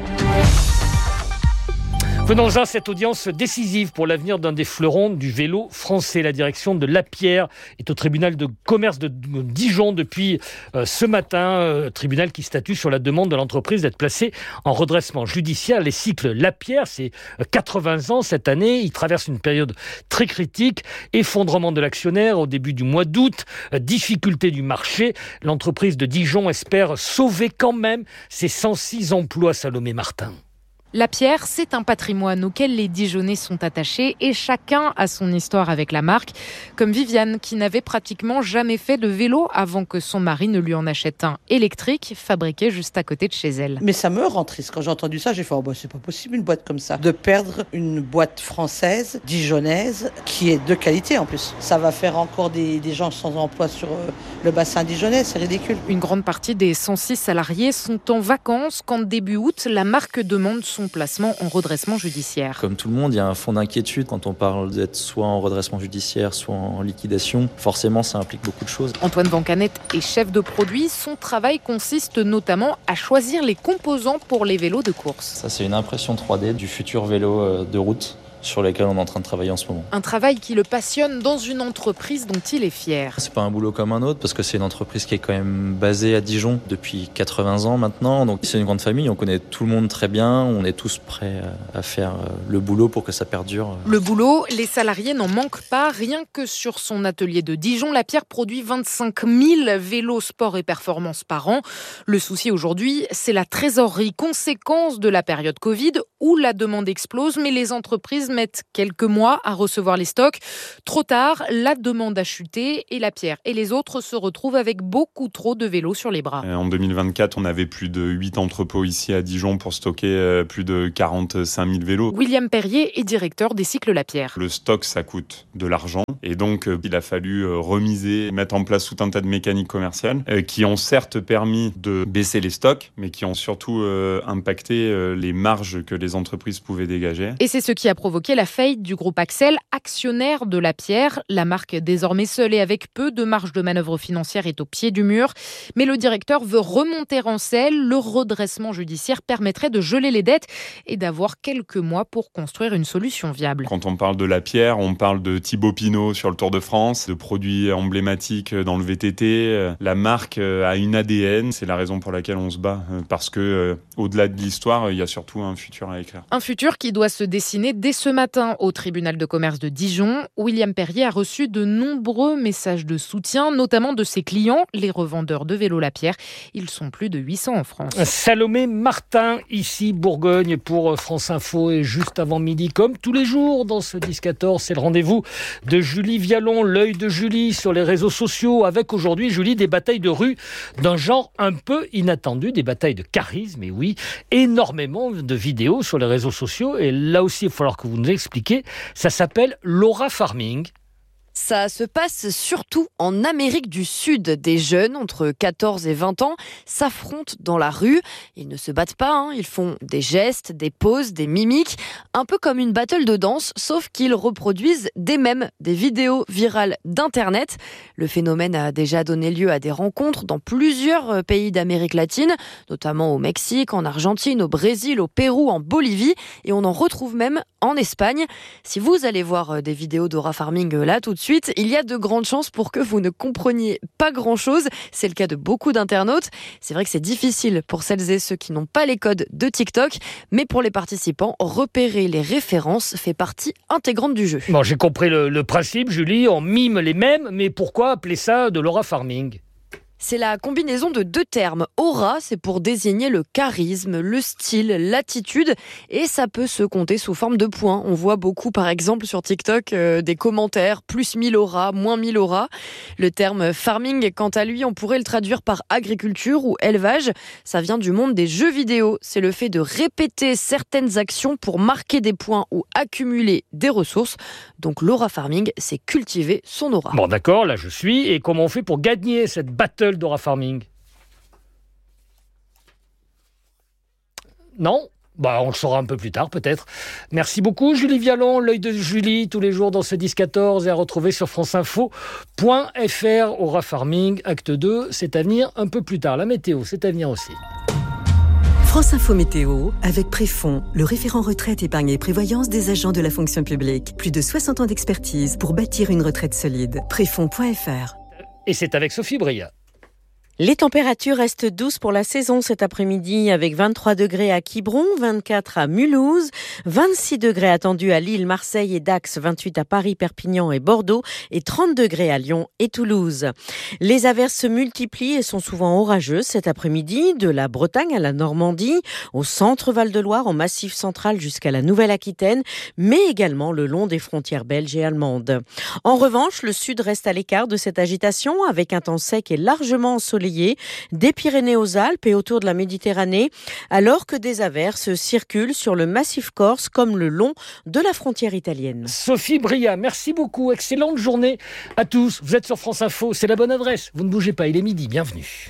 Speaker 2: Venons-en à cette audience décisive pour l'avenir d'un des fleurons du vélo français. La direction de Lapierre est au tribunal de commerce de Dijon depuis ce matin. Tribunal qui statue sur la demande de l'entreprise d'être placée en redressement judiciaire. Les cycles Lapierre, c'est 80 ans cette année. Ils traversent une période très critique. Effondrement de l'actionnaire au début du mois d'août. Difficulté du marché. L'entreprise de Dijon espère sauver quand même ses 106 emplois. Salomé Martin.
Speaker 16: Lapierre, c'est un patrimoine auquel les Dijonnais sont attachés et chacun a son histoire avec la marque. Comme Viviane, qui n'avait pratiquement jamais fait de vélo avant que son mari ne lui en achète un électrique fabriqué juste à côté de chez elle.
Speaker 17: Mais ça me rend triste. Quand j'ai entendu ça, j'ai fait c'est pas possible une boîte comme ça. De perdre une boîte française, dijonnaise, qui est de qualité en plus. Ça va faire encore des gens sans emploi sur le bassin dijonnais, c'est ridicule.
Speaker 16: Une grande partie des 106 salariés sont en vacances quand début août, la marque demande son son placement en redressement judiciaire.
Speaker 18: Comme tout le monde, il y a un fond d'inquiétude quand on parle d'être soit en redressement judiciaire, soit en liquidation. Forcément, ça implique beaucoup de choses.
Speaker 16: Antoine Vancanet est chef de produit. Son travail consiste notamment à choisir les composants pour les vélos de course.
Speaker 18: Ça, c'est une impression 3D du futur vélo de route sur lesquels on est en train de travailler en ce moment.
Speaker 16: Un travail qui le passionne dans une entreprise dont il est fier.
Speaker 18: C'est pas un boulot comme un autre parce que c'est une entreprise qui est quand même basée à Dijon depuis 80 ans maintenant. Donc c'est une grande famille, on connaît tout le monde très bien, on est tous prêts à faire le boulot pour que ça perdure.
Speaker 16: Le boulot, les salariés n'en manquent pas. Rien que sur son atelier de Dijon, Lapierre produit 25 000 vélos sport et performance par an. Le souci aujourd'hui, c'est la trésorerie, conséquence de la période Covid où la demande explose, mais les entreprises mettent quelques mois à recevoir les stocks. Trop tard, la demande a chuté et Lapierre et les autres se retrouvent avec beaucoup trop de vélos sur les bras.
Speaker 19: En 2024, on avait plus de 8 entrepôts ici à Dijon pour stocker plus de 45 000 vélos.
Speaker 16: William Perrier est directeur des cycles Lapierre.
Speaker 19: Le stock, ça coûte de l'argent et donc il a fallu remiser, mettre en place tout un tas de mécaniques commerciales qui ont certes permis de baisser les stocks, mais qui ont surtout impacté les marges que les entreprises pouvaient dégager.
Speaker 16: Et c'est ce qui a provoqué la faillite du groupe Axel, actionnaire de Lapierre. La marque, désormais seule et avec peu de marge de manœuvre financière, est au pied du mur. Mais le directeur veut remonter en selle. Le redressement judiciaire permettrait de geler les dettes et d'avoir quelques mois pour construire une solution viable.
Speaker 19: Quand on parle de Lapierre, on parle de Thibaut Pinot sur le Tour de France, de produits emblématiques dans le VTT. La marque a une ADN, c'est la raison pour laquelle on se bat. Parce que au-delà de l'histoire, il y a surtout un futur à écrire.
Speaker 16: Un futur qui doit se dessiner dès ce matin au tribunal de commerce de Dijon. William Perrier a reçu de nombreux messages de soutien, notamment de ses clients, les revendeurs de vélos Lapierre. Ils sont plus de 800 en France.
Speaker 2: Salomé Martin, ici Bourgogne pour France Info et juste avant midi, comme tous les jours dans ce 10-14, c'est le rendez-vous de Julie Vialon, l'œil de Julie sur les réseaux sociaux, avec aujourd'hui, Julie, des batailles de rue d'un genre un peu inattendu, des batailles de charisme, et oui, énormément de vidéos sur les réseaux sociaux, et là aussi, il va falloir que vous nous expliquiez, ça s'appelle Laura Farming.
Speaker 20: Ça se passe surtout en Amérique du Sud. Des jeunes entre 14 et 20 ans s'affrontent dans la rue. Ils ne se battent pas, ils font des gestes, des poses, des mimiques, un peu comme une battle de danse, sauf qu'ils reproduisent des mèmes, des vidéos virales d'Internet. Le phénomène a déjà donné lieu à des rencontres dans plusieurs pays d'Amérique latine, notamment au Mexique, en Argentine, au Brésil, au Pérou, en Bolivie, et on en retrouve même en Espagne. Si vous allez voir des vidéos d'Aura Farming là tout de suite, il y a de grandes chances pour que vous ne compreniez pas grand-chose. C'est le cas de beaucoup d'internautes. C'est vrai que c'est difficile pour celles et ceux qui n'ont pas les codes de TikTok, mais pour les participants, repérer les références fait partie intégrante du jeu.
Speaker 2: Bon, j'ai compris le principe, Julie, on mime les mêmes, mais pourquoi appeler ça de Laura Farming ?
Speaker 20: C'est la combinaison de deux termes. Aura, c'est pour désigner le charisme, le style, l'attitude, et ça peut se compter sous forme de points. On voit beaucoup, par exemple, sur TikTok, des commentaires, plus 1000 auras, moins 1000 auras. Le terme farming, quant à lui, on pourrait le traduire par agriculture ou élevage. Ça vient du monde des jeux vidéo. C'est le fait de répéter certaines actions pour marquer des points ou accumuler des ressources. Donc l'aura farming, c'est cultiver son aura.
Speaker 2: Bon, d'accord, là je suis. Et comment on fait pour gagner cette battle d'Aura Farming ? Non ? Bah, on le saura un peu plus tard, peut-être. Merci beaucoup, Julie Vialon, l'œil de Julie, tous les jours dans ce 10-14 et à retrouver sur franceinfo.fr. Aura Farming, acte 2, c'est à venir un peu plus tard. La météo, c'est à venir aussi.
Speaker 5: France Info Météo, avec Préfond, le référent retraite, épargne et prévoyance des agents de la fonction publique. Plus de 60 ans d'expertise pour bâtir une retraite solide. Préfond.fr.
Speaker 2: Et c'est avec Sophie Bria.
Speaker 6: Les températures restent douces pour la saison cet après-midi avec 23 degrés à Quiberon, 24 à Mulhouse, 26 degrés attendus à Lille, Marseille et Dax, 28 à Paris, Perpignan et Bordeaux et 30 degrés à Lyon et Toulouse. Les averses se multiplient et sont souvent orageuses cet après-midi, de la Bretagne à la Normandie, au centre Val-de-Loire, au Massif central jusqu'à la Nouvelle-Aquitaine, mais également le long des frontières belges et allemandes. En revanche, le sud reste à l'écart de cette agitation avec un temps sec et largement ensoleillé des Pyrénées aux Alpes et autour de la Méditerranée, alors que des averses circulent sur le massif corse comme le long de la frontière italienne.
Speaker 2: Sophie Bria, merci beaucoup. Excellente journée à tous. Vous êtes sur France Info, c'est la bonne adresse. Vous ne bougez pas, il est midi. Bienvenue.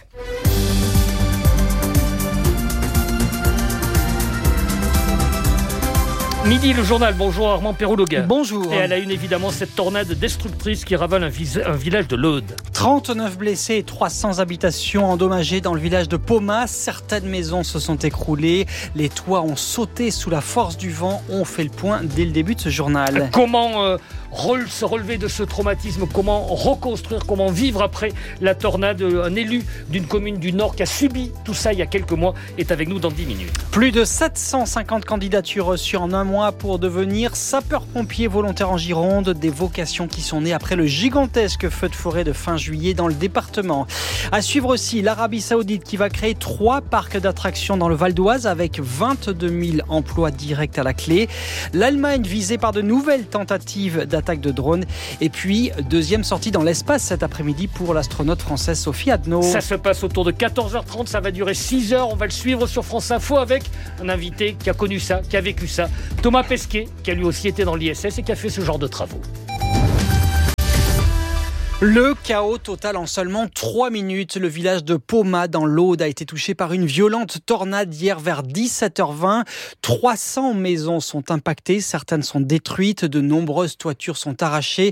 Speaker 2: Midi, le journal. Bonjour Armand Perrault-Loguin.
Speaker 21: Bonjour.
Speaker 2: Et à la une, évidemment, cette tornade destructrice qui ravale un village de l'Aude.
Speaker 21: 39 blessés et 300 habitations endommagées dans le village de Pomas. Certaines maisons se sont écroulées. Les toits ont sauté sous la force du vent. On fait le point dès le début de ce journal.
Speaker 2: Comment se relever de ce traumatisme? Comment reconstruire? Comment vivre après la tornade? Un élu d'une commune du Nord qui a subi tout ça il y a quelques mois est avec nous dans 10 minutes.
Speaker 21: Plus de 750 candidatures reçues en un mois pour devenir sapeur-pompier volontaire en Gironde. Des vocations qui sont nées après le gigantesque feu de forêt de fin juillet dans le département. À suivre aussi l'Arabie Saoudite qui va créer 3 parcs d'attractions dans le Val d'Oise avec 22 000 emplois directs à la clé. L'Allemagne visée par de nouvelles tentatives d'attaque de drones. Et puis, deuxième sortie dans l'espace cet après-midi pour l'astronaute française Sophie Adno.
Speaker 2: Ça se passe autour de 14h30, ça va durer 6 heures. On va le suivre sur France Info avec un invité qui a connu ça, qui a vécu ça. Thomas Pesquet, qui a lui aussi été dans l'ISS et qui a fait ce genre de travaux.
Speaker 21: Le chaos total en seulement 3 minutes. Le village de Pomas dans l'Aude a été touché par une violente tornade hier vers 17h20. 300 maisons sont impactées, certaines sont détruites, de nombreuses toitures sont arrachées.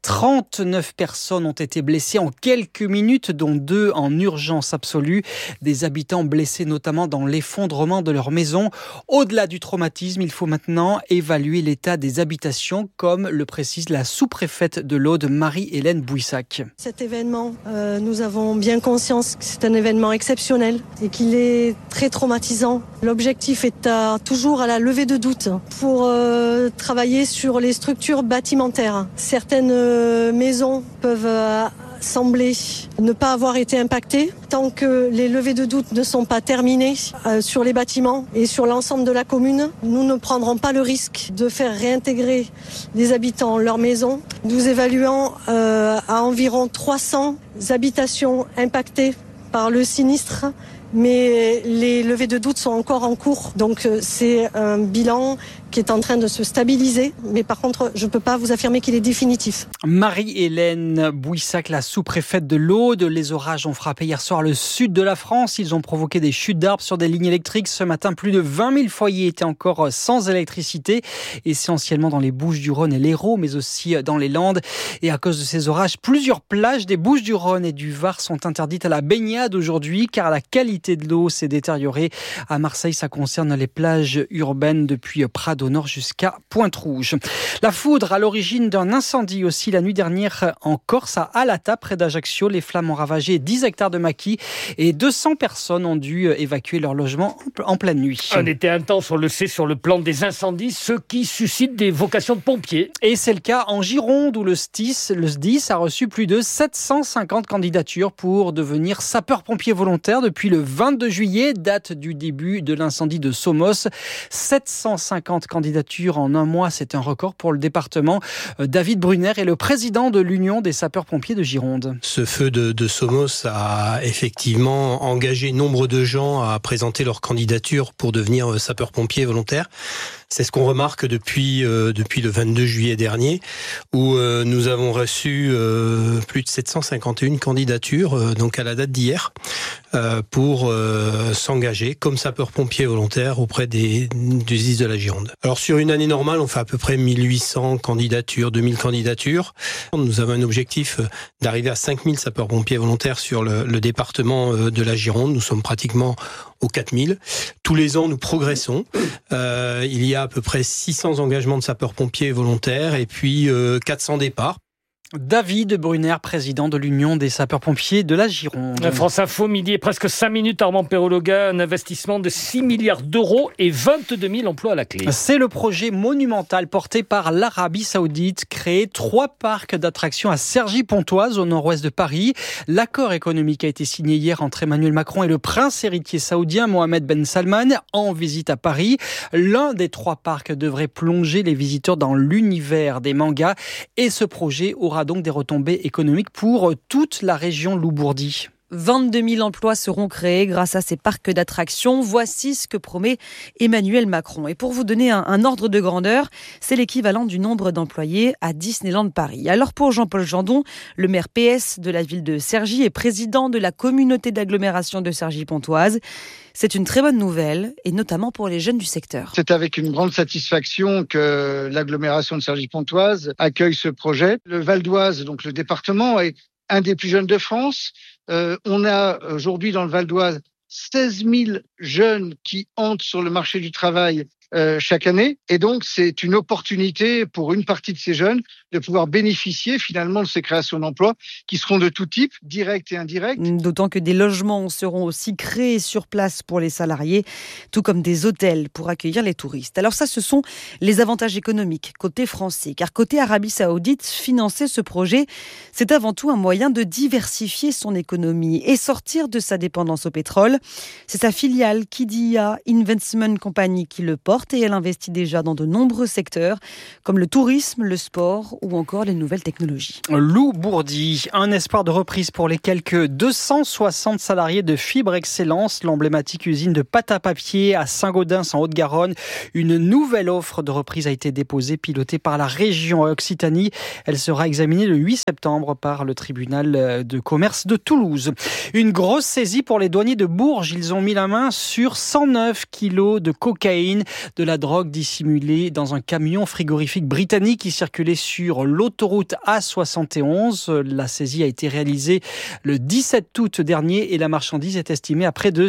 Speaker 21: 39 personnes ont été blessées en quelques minutes, dont 2 en urgence absolue. Des habitants blessés notamment dans l'effondrement de leur maison. Au-delà du traumatisme, il faut maintenant évaluer l'état des habitations, comme le précise la sous-préfète de l'Aude, Marie-Hélène Bouissac.
Speaker 22: Cet événement, nous avons bien conscience que c'est un événement exceptionnel et qu'il est très traumatisant. L'objectif est toujours à la levée de doute pour travailler sur les structures bâtimentaires. Certaines maisons peuvent sembler ne pas avoir été impactées. Tant que les levées de doute ne sont pas terminées sur les bâtiments et sur l'ensemble de la commune, nous ne prendrons pas le risque de faire réintégrer les habitants leur maison. Nous évaluons à environ 300 habitations impactées par le sinistre, mais les levées de doute sont encore en cours. Donc c'est un bilan qui est en train de se stabiliser. Mais par contre, je ne peux pas vous affirmer qu'il est définitif.
Speaker 21: Marie-Hélène Bouissac, la sous-préfète de l'Aude. Les orages ont frappé hier soir le sud de la France. Ils ont provoqué des chutes d'arbres sur des lignes électriques. Ce matin, plus de 20 000 foyers étaient encore sans électricité, essentiellement dans les Bouches-du-Rhône et l'Hérault, mais aussi dans les Landes. Et à cause de ces orages, plusieurs plages des Bouches-du-Rhône et du Var sont interdites à la baignade aujourd'hui, car la qualité de l'eau s'est détériorée. À Marseille, ça concerne les plages urbaines depuis Prades au nord jusqu'à Pointe-Rouge. La foudre à l'origine d'un incendie aussi la nuit dernière en Corse, à Alata, près d'Ajaccio. Les flammes ont ravagé 10 hectares de maquis et 200 personnes ont dû évacuer leur logement en pleine nuit.
Speaker 2: Un été intense, on le sait, sur le plan des incendies, ce qui suscite des vocations de pompiers.
Speaker 21: Et c'est le cas en Gironde où le SDIS a reçu plus de 750 candidatures pour devenir sapeur-pompier volontaire depuis le 22 juillet, date du début de l'incendie de Somos. 750 candidatures en un mois, c'est un record pour le département. David Brunner est le président de l'Union des sapeurs-pompiers de Gironde.
Speaker 23: Ce feu de Somos a effectivement engagé nombre de gens à présenter leur candidature pour devenir sapeurs-pompiers volontaires. C'est ce qu'on remarque depuis le 22 juillet dernier, où nous avons reçu plus de 751 candidatures, donc à la date d'hier, pour s'engager comme sapeur-pompier volontaire auprès du SDIS de la Gironde. Alors sur une année normale, on fait à peu près 1800 candidatures, 2000 candidatures. Nous avons un objectif d'arriver à 5000 sapeurs-pompiers volontaires sur le département de la Gironde. Nous sommes pratiquement aux 4000. Tous les ans, nous progressons. Il y a à peu près 600 engagements de sapeurs-pompiers volontaires et puis 400 départs.
Speaker 21: David Brunner, président de l'Union des sapeurs-pompiers de la Gironde.
Speaker 2: France Info, midi et presque 5 minutes. Armand Perrault-Loguin, un investissement de 6 milliards d'euros et 22 000 emplois à la clé.
Speaker 21: C'est le projet monumental porté par l'Arabie Saoudite, créer 3 parcs d'attractions à Cergy-Pontoise, au nord-ouest de Paris. L'accord économique a été signé hier entre Emmanuel Macron et le prince héritier saoudien Mohamed Ben Salman en visite à Paris. L'un des 3 parcs devrait plonger les visiteurs dans l'univers des mangas et ce projet aura donc des retombées économiques pour toute la région Loup-Bourdy.
Speaker 1: 22 000 emplois seront créés grâce à ces parcs d'attractions. Voici ce que promet Emmanuel Macron. Et pour vous donner un ordre de grandeur, c'est l'équivalent du nombre d'employés à Disneyland Paris. Alors pour Jean-Paul Jandon, le maire PS de la ville de Cergy et président de la communauté d'agglomération de Cergy-Pontoise, c'est une très bonne nouvelle, et notamment pour les jeunes du secteur.
Speaker 3: C'est avec une grande satisfaction que l'agglomération de Cergy-Pontoise accueille ce projet. Le Val d'Oise, donc le département, est un des plus jeunes de France. On a aujourd'hui dans le Val d'Oise 16 000 jeunes qui entrent sur le marché du travail chaque année. Et donc, c'est une opportunité pour une partie de ces jeunes de pouvoir bénéficier finalement de ces créations d'emplois qui seront de tout type, directs et indirects.
Speaker 1: D'autant que des logements seront aussi créés sur place pour les salariés, tout comme des hôtels pour accueillir les touristes. Alors ça, ce sont les avantages économiques côté français. Car côté Arabie Saoudite, financer ce projet, c'est avant tout un moyen de diversifier son économie et sortir de sa dépendance au pétrole. C'est sa filiale Qiddiya Investment Company qui le porte et elle investit déjà dans de nombreux secteurs comme le tourisme, le sport ou encore les nouvelles technologies.
Speaker 21: Lou Bourdi, un espoir de reprise pour les quelques 260 salariés de Fibre Excellence, l'emblématique usine de pâte à papier à Saint-Gaudens en Haute-Garonne. Une nouvelle offre de reprise a été déposée, pilotée par la région Occitanie. Elle sera examinée le 8 septembre par le tribunal de commerce de Toulouse. Une grosse saisie pour les douaniers de Bourges. Ils ont mis la main sur 109 kilos de cocaïne, de la drogue dissimulée dans un camion frigorifique britannique qui circulait sur l'autoroute A71. La saisie a été réalisée le 17 août dernier et la marchandise est estimée à près de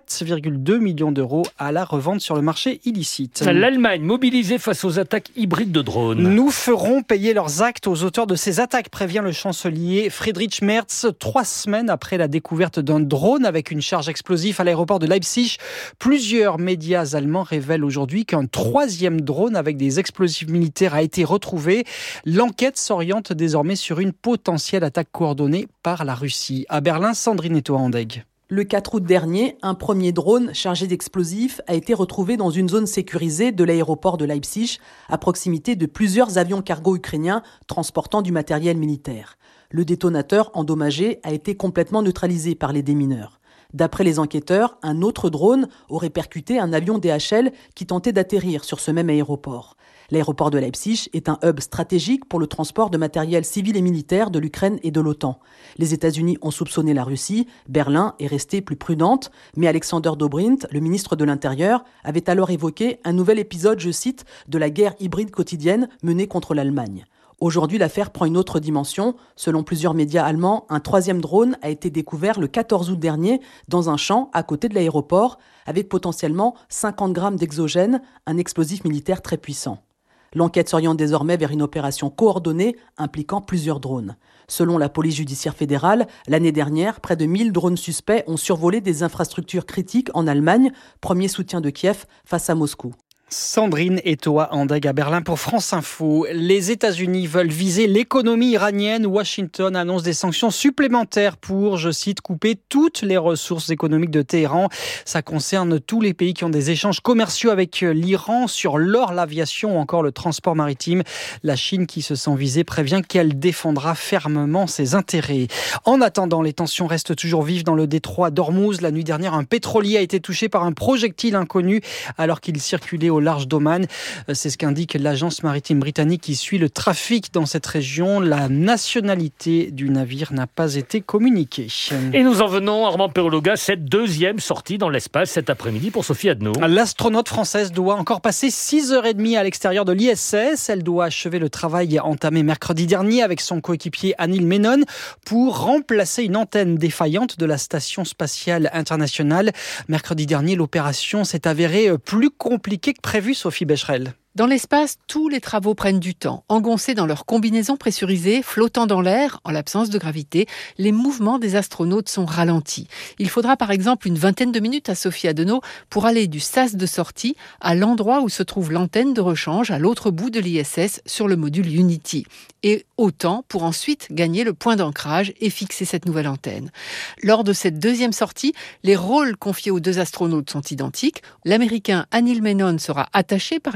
Speaker 21: 7,2 millions d'euros à la revente sur le marché illicite.
Speaker 2: L'Allemagne mobilisée face aux attaques hybrides de drones.
Speaker 21: Nous ferons payer leurs actes aux auteurs de ces attaques, prévient le chancelier Friedrich Merz. 3 semaines après la découverte d'un drone avec une charge explosive à l'aéroport de Leipzig, plusieurs médias allemands révèlent aujourd'hui qu'un 3e drone avec des explosifs militaires a été retrouvé. L'enquête s'oriente désormais sur une potentielle attaque coordonnée par la Russie. À Berlin, Sandrine Etoa-Andeg.
Speaker 4: Le 4 août dernier, un premier drone chargé d'explosifs a été retrouvé dans une zone sécurisée de l'aéroport de Leipzig, à proximité de plusieurs avions cargo ukrainiens transportant du matériel militaire. Le détonateur endommagé a été complètement neutralisé par les démineurs. D'après les enquêteurs, un autre drone aurait percuté un avion DHL qui tentait d'atterrir sur ce même aéroport. L'aéroport de Leipzig est un hub stratégique pour le transport de matériel civil et militaire de l'Ukraine et de l'OTAN. Les États-Unis ont soupçonné la Russie, Berlin est restée plus prudente, mais Alexander Dobrindt, le ministre de l'Intérieur, avait alors évoqué un nouvel épisode, je cite, de la guerre hybride quotidienne menée contre l'Allemagne. Aujourd'hui, l'affaire prend une autre dimension. Selon plusieurs médias allemands, un 3e drone a été découvert le 14 août dernier dans un champ à côté de l'aéroport, avec potentiellement 50 grammes d'exogène, un explosif militaire très puissant. L'enquête s'oriente désormais vers une opération coordonnée impliquant plusieurs drones. Selon la police judiciaire fédérale, l'année dernière, près de 1000 drones suspects ont survolé des infrastructures critiques en Allemagne, premier soutien de Kiev face à Moscou.
Speaker 21: Sandrine Etoa-Andeg à Berlin pour France Info. Les États-Unis veulent viser l'économie iranienne. Washington annonce des sanctions supplémentaires pour, je cite, couper toutes les ressources économiques de Téhéran. Ça concerne tous les pays qui ont des échanges commerciaux avec l'Iran sur l'or, l'aviation ou encore le transport maritime. La Chine, qui se sent visée, prévient qu'elle défendra fermement ses intérêts. En attendant, les tensions restent toujours vives dans le détroit d'Ormuz. La nuit dernière, un pétrolier a été touché par un projectile inconnu alors qu'il circulait au large d'Oman. C'est ce qu'indique l'agence maritime britannique qui suit le trafic dans cette région. La nationalité du navire n'a pas été communiquée.
Speaker 2: Et nous en venons, Armand Perologa, cette 2e sortie dans l'espace cet après-midi pour Sophie Adno.
Speaker 21: L'astronaute française doit encore passer 6h30 à l'extérieur de l'ISS. Elle doit achever le travail entamé mercredi dernier avec son coéquipier Anil Menon pour remplacer une antenne défaillante de la Station spatiale internationale. Mercredi dernier, l'opération s'est avérée plus compliquée que prévu, Sophie Becherel.
Speaker 24: Dans l'espace, tous les travaux prennent du temps. Engoncés dans leur combinaison pressurisée, flottant dans l'air, en l'absence de gravité, les mouvements des astronautes sont ralentis. Il faudra par exemple une vingtaine de minutes à Sophie Adeno pour aller du sas de sortie à l'endroit où se trouve l'antenne de rechange à l'autre bout de l'ISS sur le module Unity. Et autant pour ensuite gagner le point d'ancrage et fixer cette nouvelle antenne. Lors de cette 2e sortie, les rôles confiés aux 2 astronautes sont identiques. L'Américain Anil Menon sera attaché par les pieds au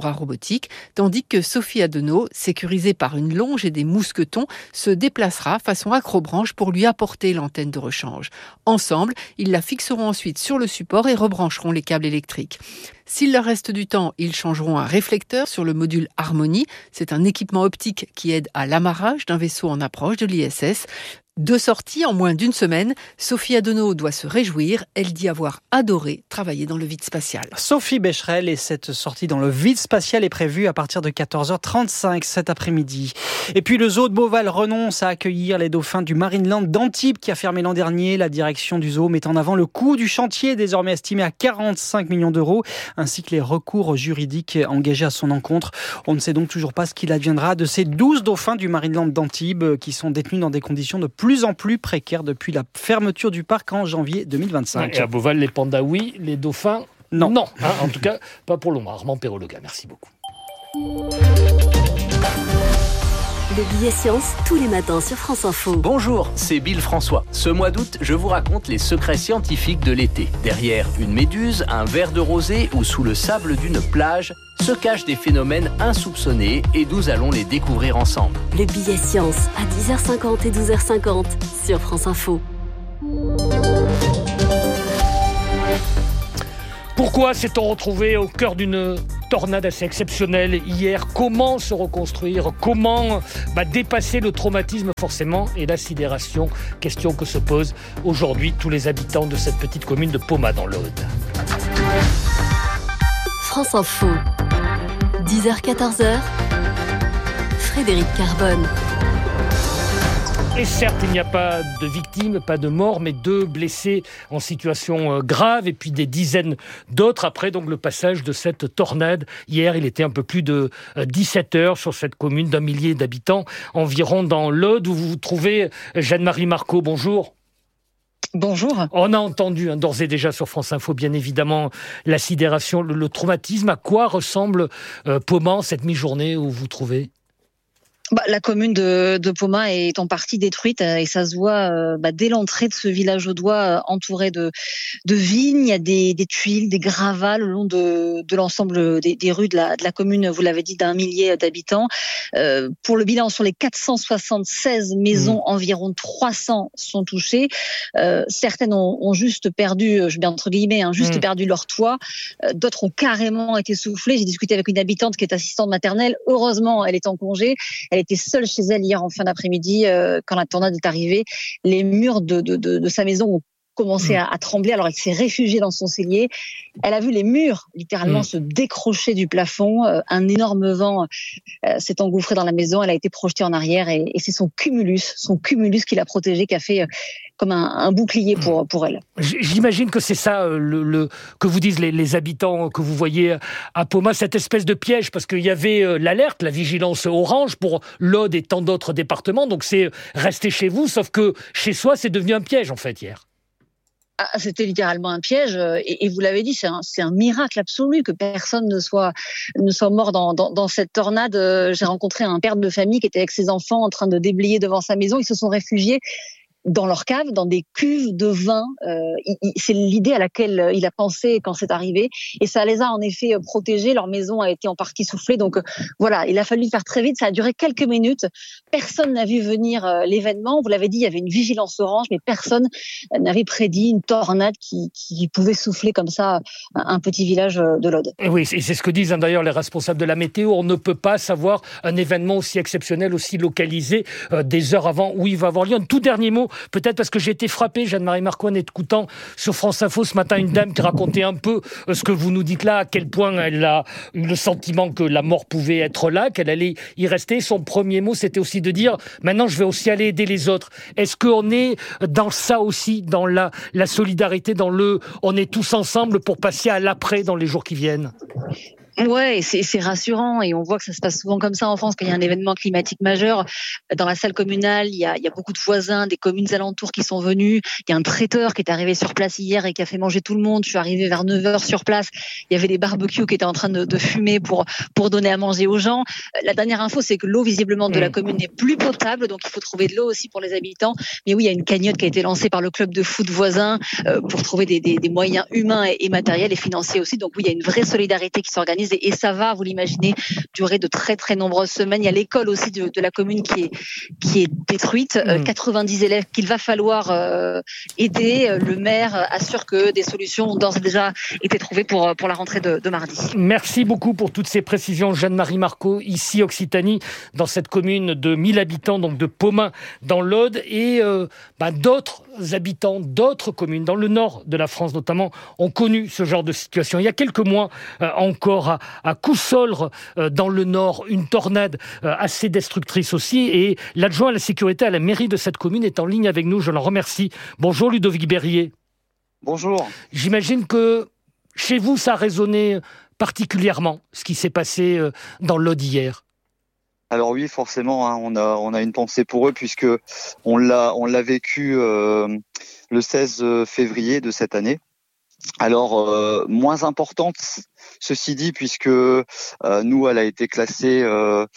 Speaker 24: bras robotique, tandis que Sophie Adenau, sécurisée par une longe et des mousquetons, se déplacera façon acrobranche pour lui apporter l'antenne de rechange. Ensemble, ils la fixeront ensuite sur le support et rebrancheront les câbles électriques. S'il leur reste du temps, ils changeront un réflecteur sur le module Harmonie. C'est un équipement optique qui aide à l'amarrage d'un vaisseau en approche de l'ISS. 2 sorties en moins d'une semaine. Sophie Adenau doit se réjouir. Elle dit avoir adoré travailler dans le vide spatial.
Speaker 21: Sophie Becherel, et cette sortie dans le vide spatial est prévue à partir de 14h35 cet après-midi. Et puis le zoo de Beauval renonce à accueillir les dauphins du Marineland d'Antibes qui a fermé l'an dernier. La direction du zoo met en avant le coût du chantier désormais estimé à 45 millions d'euros, ainsi que les recours juridiques engagés à son encontre. On ne sait donc toujours pas ce qu'il adviendra de ces 12 dauphins du Marineland d'Antibes qui sont détenus dans des conditions de plus en plus précaires depuis la fermeture du parc en janvier 2025.
Speaker 2: Et à Beauval, les pandas oui, les dauphins non. En tout cas, pas pour le moment. Armand Perrologa, merci beaucoup.
Speaker 8: Le billet science, tous les matins sur France Info.
Speaker 7: Bonjour, c'est Bill François. Ce mois d'août, je vous raconte les secrets scientifiques de l'été. Derrière une méduse, un verre de rosée ou sous le sable d'une plage, se cachent des phénomènes insoupçonnés et nous allons les découvrir ensemble.
Speaker 8: Le billet science à 10h50 et 12h50 sur France Info.
Speaker 2: Pourquoi s'est-on retrouvé au cœur d'une tornade assez exceptionnelle hier? Comment se reconstruire? Comment dépasser le traumatisme forcément et la sidération? Question que se posent aujourd'hui tous les habitants de cette petite commune de Pomat dans l'Aude.
Speaker 8: France Info, 10h-14h, Frédéric Carbone.
Speaker 2: Et certes, il n'y a pas de victimes, pas de morts, mais 2 blessés en situation grave et puis des dizaines d'autres après donc le passage de cette tornade. Hier, il était un peu plus de 17 heures sur cette commune d'1 millier d'habitants environ dans l'Aude où vous vous trouvez. Jeanne-Marie Marcot, bonjour.
Speaker 9: Bonjour.
Speaker 2: On a entendu d'ores et déjà sur France Info, bien évidemment, la sidération, le traumatisme. À quoi ressemble Pomat cette mi-journée où vous vous trouvez ?
Speaker 9: La commune de Pomat est en partie détruite et ça se voit dès l'entrée de ce village audois entouré de vignes. Il y a des tuiles, des gravats le long de l'ensemble des rues de la commune, vous l'avez dit, d'1 millier d'habitants. Pour le bilan, sur les 476 maisons, environ 300 sont touchées. Certaines ont juste perdu, je mets entre guillemets, perdu leur toit. D'autres ont carrément été soufflées. J'ai discuté avec une habitante qui est assistante maternelle. Heureusement, elle est en congé. Elle était seule chez elle hier en fin d'après-midi quand la tornade est arrivée. Les murs de sa maison ont commencé à trembler. Alors elle s'est réfugiée dans son cellier. Elle a vu les murs littéralement se décrocher du plafond. Un énorme vent s'est engouffré dans la maison. Elle a été projetée en arrière et c'est son cumulus qui l'a protégée, qui a fait comme un bouclier pour elle.
Speaker 2: J'imagine que c'est ça que vous disent les habitants que vous voyez à Pomat, cette espèce de piège, parce qu'il y avait l'alerte, la vigilance orange pour l'Aude et tant d'autres départements, donc c'est rester chez vous, sauf que chez soi c'est devenu un piège en fait hier.
Speaker 9: C'était littéralement un piège et vous l'avez dit, c'est un miracle absolu que personne ne soit mort dans cette tornade. J'ai rencontré un père de famille qui était avec ses enfants en train de déblayer devant sa maison. Ils se sont réfugiés dans leur cave, dans des cuves de vin. C'est l'idée à laquelle il a pensé quand c'est arrivé. Et ça les a en effet protégés. Leur maison a été en partie soufflée. Donc voilà, il a fallu faire très vite. Ça a duré quelques minutes. Personne n'a vu venir l'événement. Vous l'avez dit, il y avait une vigilance orange, mais personne n'avait prédit une tornade qui pouvait souffler comme ça un petit village de l'Aude.
Speaker 2: Et oui, c'est ce que disent d'ailleurs les responsables de la météo. On ne peut pas savoir un événement aussi exceptionnel, aussi localisé des heures avant où il va avoir lieu. Un tout dernier mot, peut-être parce que j'ai été frappé, Jeanne-Marie Marcot, en écoutant sur France Info ce matin une dame qui racontait un peu ce que vous nous dites là, à quel point elle a eu le sentiment que la mort pouvait être là, qu'elle allait y rester. Son premier mot, c'était aussi de dire « maintenant, je vais aussi aller aider les autres ». Est-ce qu'on est dans ça aussi, dans la solidarité, dans on est tous ensemble pour passer à l'après dans les jours qui viennent ?
Speaker 9: Ouais, c'est rassurant et on voit que ça se passe souvent comme ça en France quand il y a un événement climatique majeur. Dans la salle communale, il y a beaucoup de voisins des communes alentours qui sont venus. Il y a un traiteur qui est arrivé sur place hier et qui a fait manger tout le monde. Je suis arrivée vers 9h sur place. Il y avait des barbecues qui étaient en train de fumer pour donner à manger aux gens. La dernière info, c'est que l'eau visiblement de la commune n'est plus potable, donc il faut trouver de l'eau aussi pour les habitants. Mais oui, il y a une cagnotte qui a été lancée par le club de foot voisin pour trouver des moyens humains et matériels et financiers aussi. Donc oui, il y a une vraie solidarité qui s'organise s'organise et ça va, vous l'imaginez, durer de très très nombreuses semaines. Il y a l'école aussi de la commune qui est détruite, 90 élèves qu'il va falloir aider. Le maire assure que des solutions ont d'ores et déjà été trouvées pour la rentrée de mardi.
Speaker 2: Merci beaucoup pour toutes ces précisions, Jeanne-Marie Marcot, ici Occitanie, dans cette commune de 1000 habitants, donc de Pomain dans l'Aude, et d'autres habitants d'autres communes dans le nord de la France notamment ont connu ce genre de situation. Il y a quelques mois encore à Coussolre dans le nord, une tornade assez destructrice aussi, et l'adjoint à la sécurité à la mairie de cette commune est en ligne avec nous, je l'en remercie. Bonjour Ludovic Berrier.
Speaker 10: Bonjour.
Speaker 2: J'imagine que chez vous ça a résonné particulièrement ce qui s'est passé dans l'Aude hier.
Speaker 10: Alors oui, forcément, hein, on a une pensée pour eux puisque on l'a vécu le 16 février de cette année. Alors moins importante, ceci dit, puisque nous, elle a été classée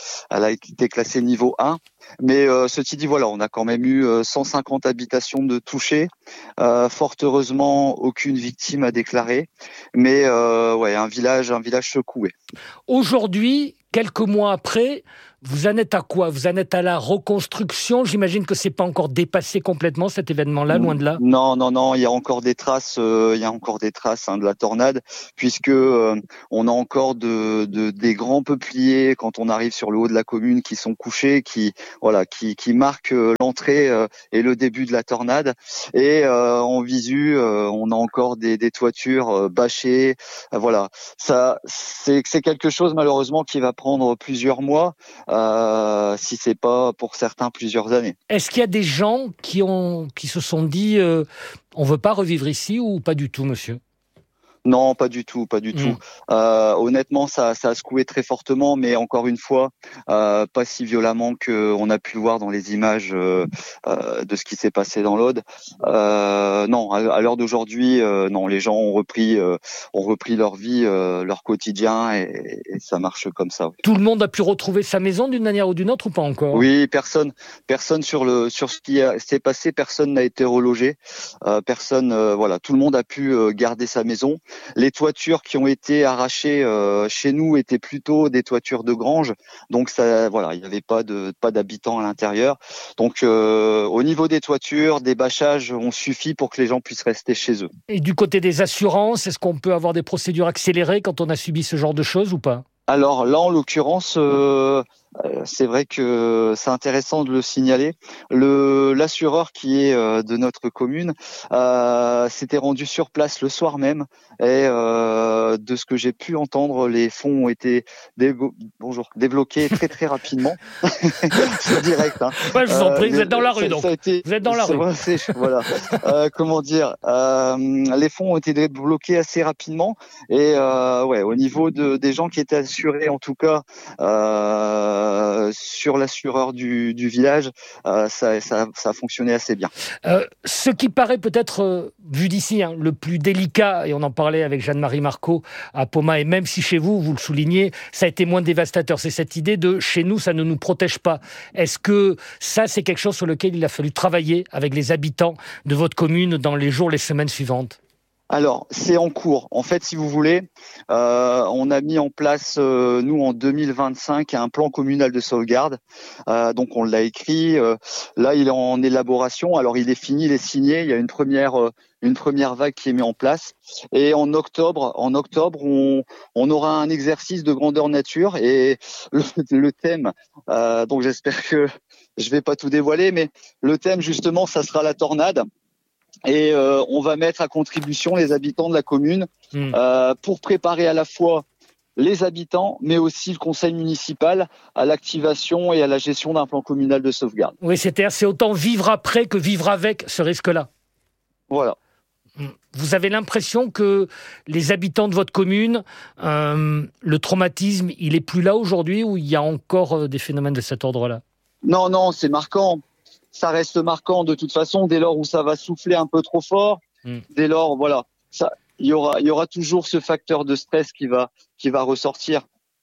Speaker 10: niveau 1. Mais ceci dit, voilà, on a quand même eu 150 habitations de touchées. Fort heureusement, aucune victime à déclarer. Mais un village secoué.
Speaker 2: Aujourd'hui, quelques mois après, vous en êtes à quoi? Vous en êtes à la reconstruction? J'imagine que c'est pas encore dépassé complètement cet événement-là, loin de là.
Speaker 10: Non, il y a encore des traces, de la tornade, puisque on a encore des grands peupliers quand on arrive sur le haut de la commune qui sont couchés, qui marquent l'entrée et le début de la tornade. Et en visu, on a encore des toitures bâchées. Voilà, ça c'est quelque chose malheureusement qui va prendre plusieurs mois. Si c'est pas pour certains plusieurs années.
Speaker 2: Est-ce qu'il y a des gens qui se sont dit on veut pas revivre ici ou pas du tout, monsieur?
Speaker 10: Non, pas du tout. Honnêtement, ça a secoué très fortement, mais encore une fois, pas si violemment qu'on a pu le voir dans les images de ce qui s'est passé dans l'Aude. Non, à l'heure d'aujourd'hui, non, les gens ont repris leur vie, leur quotidien, et ça marche comme ça. Oui.
Speaker 2: Tout le monde a pu retrouver sa maison d'une manière ou d'une autre ou pas encore?
Speaker 10: Oui, personne sur ce qui s'est passé, personne n'a été relogé. Tout le monde a pu garder sa maison. Les toitures qui ont été arrachées chez nous étaient plutôt des toitures de grange, donc ça, voilà, il n'y avait pas d'habitants à l'intérieur. Donc au niveau des toitures, des bâchages ont suffi pour que les gens puissent rester chez eux.
Speaker 2: Et du côté des assurances, est-ce qu'on peut avoir des procédures accélérées quand on a subi ce genre de choses ou pas?
Speaker 10: Alors là, en l'occurrence, c'est vrai que c'est intéressant de le signaler. L'assureur qui est de notre commune s'était rendu sur place le soir même, et de ce que j'ai pu entendre, les fonds ont été débloqués très très rapidement. C'est direct. Hein.
Speaker 2: Ouais, je vous en prie, vous êtes dans la rue donc. Vous êtes dans la rue.
Speaker 10: Voilà. Comment dire, les fonds ont été débloqués assez rapidement, et au niveau des gens qui étaient assurés, en tout cas. Sur l'assureur du village, ça a fonctionné assez bien.
Speaker 2: Ce qui paraît peut-être, vu d'ici, le plus délicat, et on en parlait avec Jeanne-Marie Marcot à Pomain, et même si chez vous, vous le soulignez, ça a été moins dévastateur, c'est cette idée de chez nous, ça ne nous protège pas. Est-ce que ça, c'est quelque chose sur lequel il a fallu travailler avec les habitants de votre commune dans les jours, les semaines suivantes?
Speaker 10: Alors, c'est en cours. En fait, si vous voulez, on a mis en place, nous, en 2025, un plan communal de sauvegarde. Donc, on l'a écrit. Là, il est en élaboration. Alors, il est fini, il est signé. Il y a une première vague qui est mise en place. Et en octobre, on aura un exercice de grandeur nature. Et le thème, donc j'espère que je vais pas tout dévoiler, mais le thème, justement, ça sera la tornade. Et on va mettre à contribution les habitants de la commune pour préparer à la fois les habitants, mais aussi le conseil municipal à l'activation et à la gestion d'un plan communal de sauvegarde.
Speaker 2: Oui, c'est autant vivre après que vivre avec ce risque-là.
Speaker 10: Voilà.
Speaker 2: Vous avez l'impression que les habitants de votre commune, le traumatisme, il est plus là aujourd'hui, ou il y a encore des phénomènes de cet ordre-là?
Speaker 10: Non, c'est marquant. Ça reste marquant de toute façon, dès lors où ça va souffler un peu trop fort, dès lors, voilà, il y aura toujours ce facteur de stress qui va ressortir.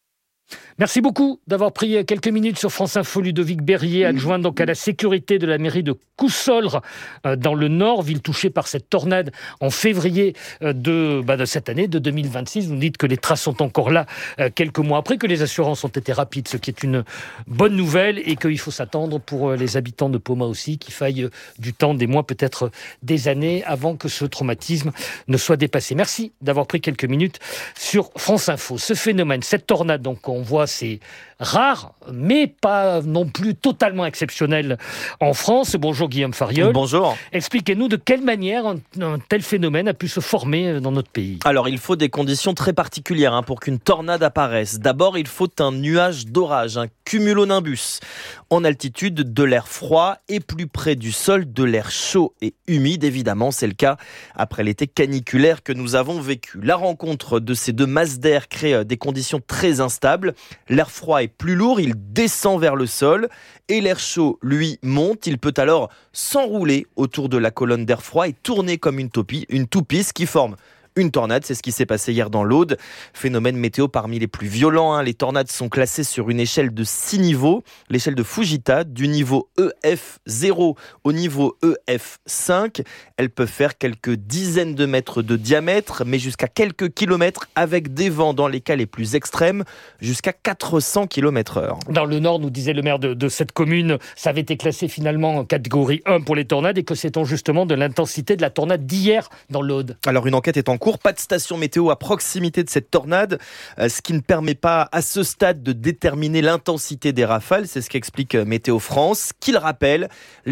Speaker 2: Merci beaucoup d'avoir pris quelques minutes sur France Info. Ludovic Berrier, adjoint donc à la sécurité de la mairie de Cousolre dans le Nord, ville touchée par cette tornade en février de cette année, de 2026. Vous nous dites que les traces sont encore là quelques mois après, que les assurances ont été rapides, ce qui est une bonne nouvelle, et qu'il faut s'attendre pour les habitants de Poma aussi, qu'il faille du temps, des mois, peut-être des années avant que ce traumatisme ne soit dépassé. Merci d'avoir pris quelques minutes sur France Info. Ce phénomène, cette tornade, donc on voit, c'est rare, mais pas non plus totalement exceptionnel en France. Bonjour Guillaume Fariol.
Speaker 11: Bonjour.
Speaker 2: Expliquez-nous de quelle manière un tel phénomène a pu se former dans notre pays.
Speaker 11: Alors, il faut des conditions très particulières pour qu'une tornade apparaisse. D'abord, il faut un nuage d'orage, un cumulonimbus. En altitude, de l'air froid et plus près du sol, de l'air chaud et humide. Évidemment, c'est le cas après l'été caniculaire que nous avons vécu. La rencontre de ces deux masses d'air crée des conditions très instables. L'air froid est plus lourd, il descend vers le sol et l'air chaud, lui, monte. Il peut alors s'enrouler autour de la colonne d'air froid et tourner comme une toupie, ce qui forme une tornade. C'est ce qui s'est passé hier dans l'Aude. Phénomène météo parmi les plus violents. Les tornades sont classées sur une échelle de 6 niveaux. L'échelle de Fujita, du niveau EF0 au niveau EF5. Elles peuvent faire quelques dizaines de mètres de diamètre, mais jusqu'à quelques kilomètres, avec des vents dans les cas les plus extrêmes, jusqu'à 400 km/h.
Speaker 2: Dans le Nord, nous disait le maire de cette commune, ça avait été classé finalement en catégorie 1 pour les tornades, et que sait-on justement de l'intensité de la tornade d'hier dans l'Aude?
Speaker 11: Alors, une enquête est en cours. Pas de station météo à proximité de cette tornade, ce qui ne permet pas à ce stade de déterminer l'intensité des rafales. C'est ce qu'explique Météo France, qu'il rappelle,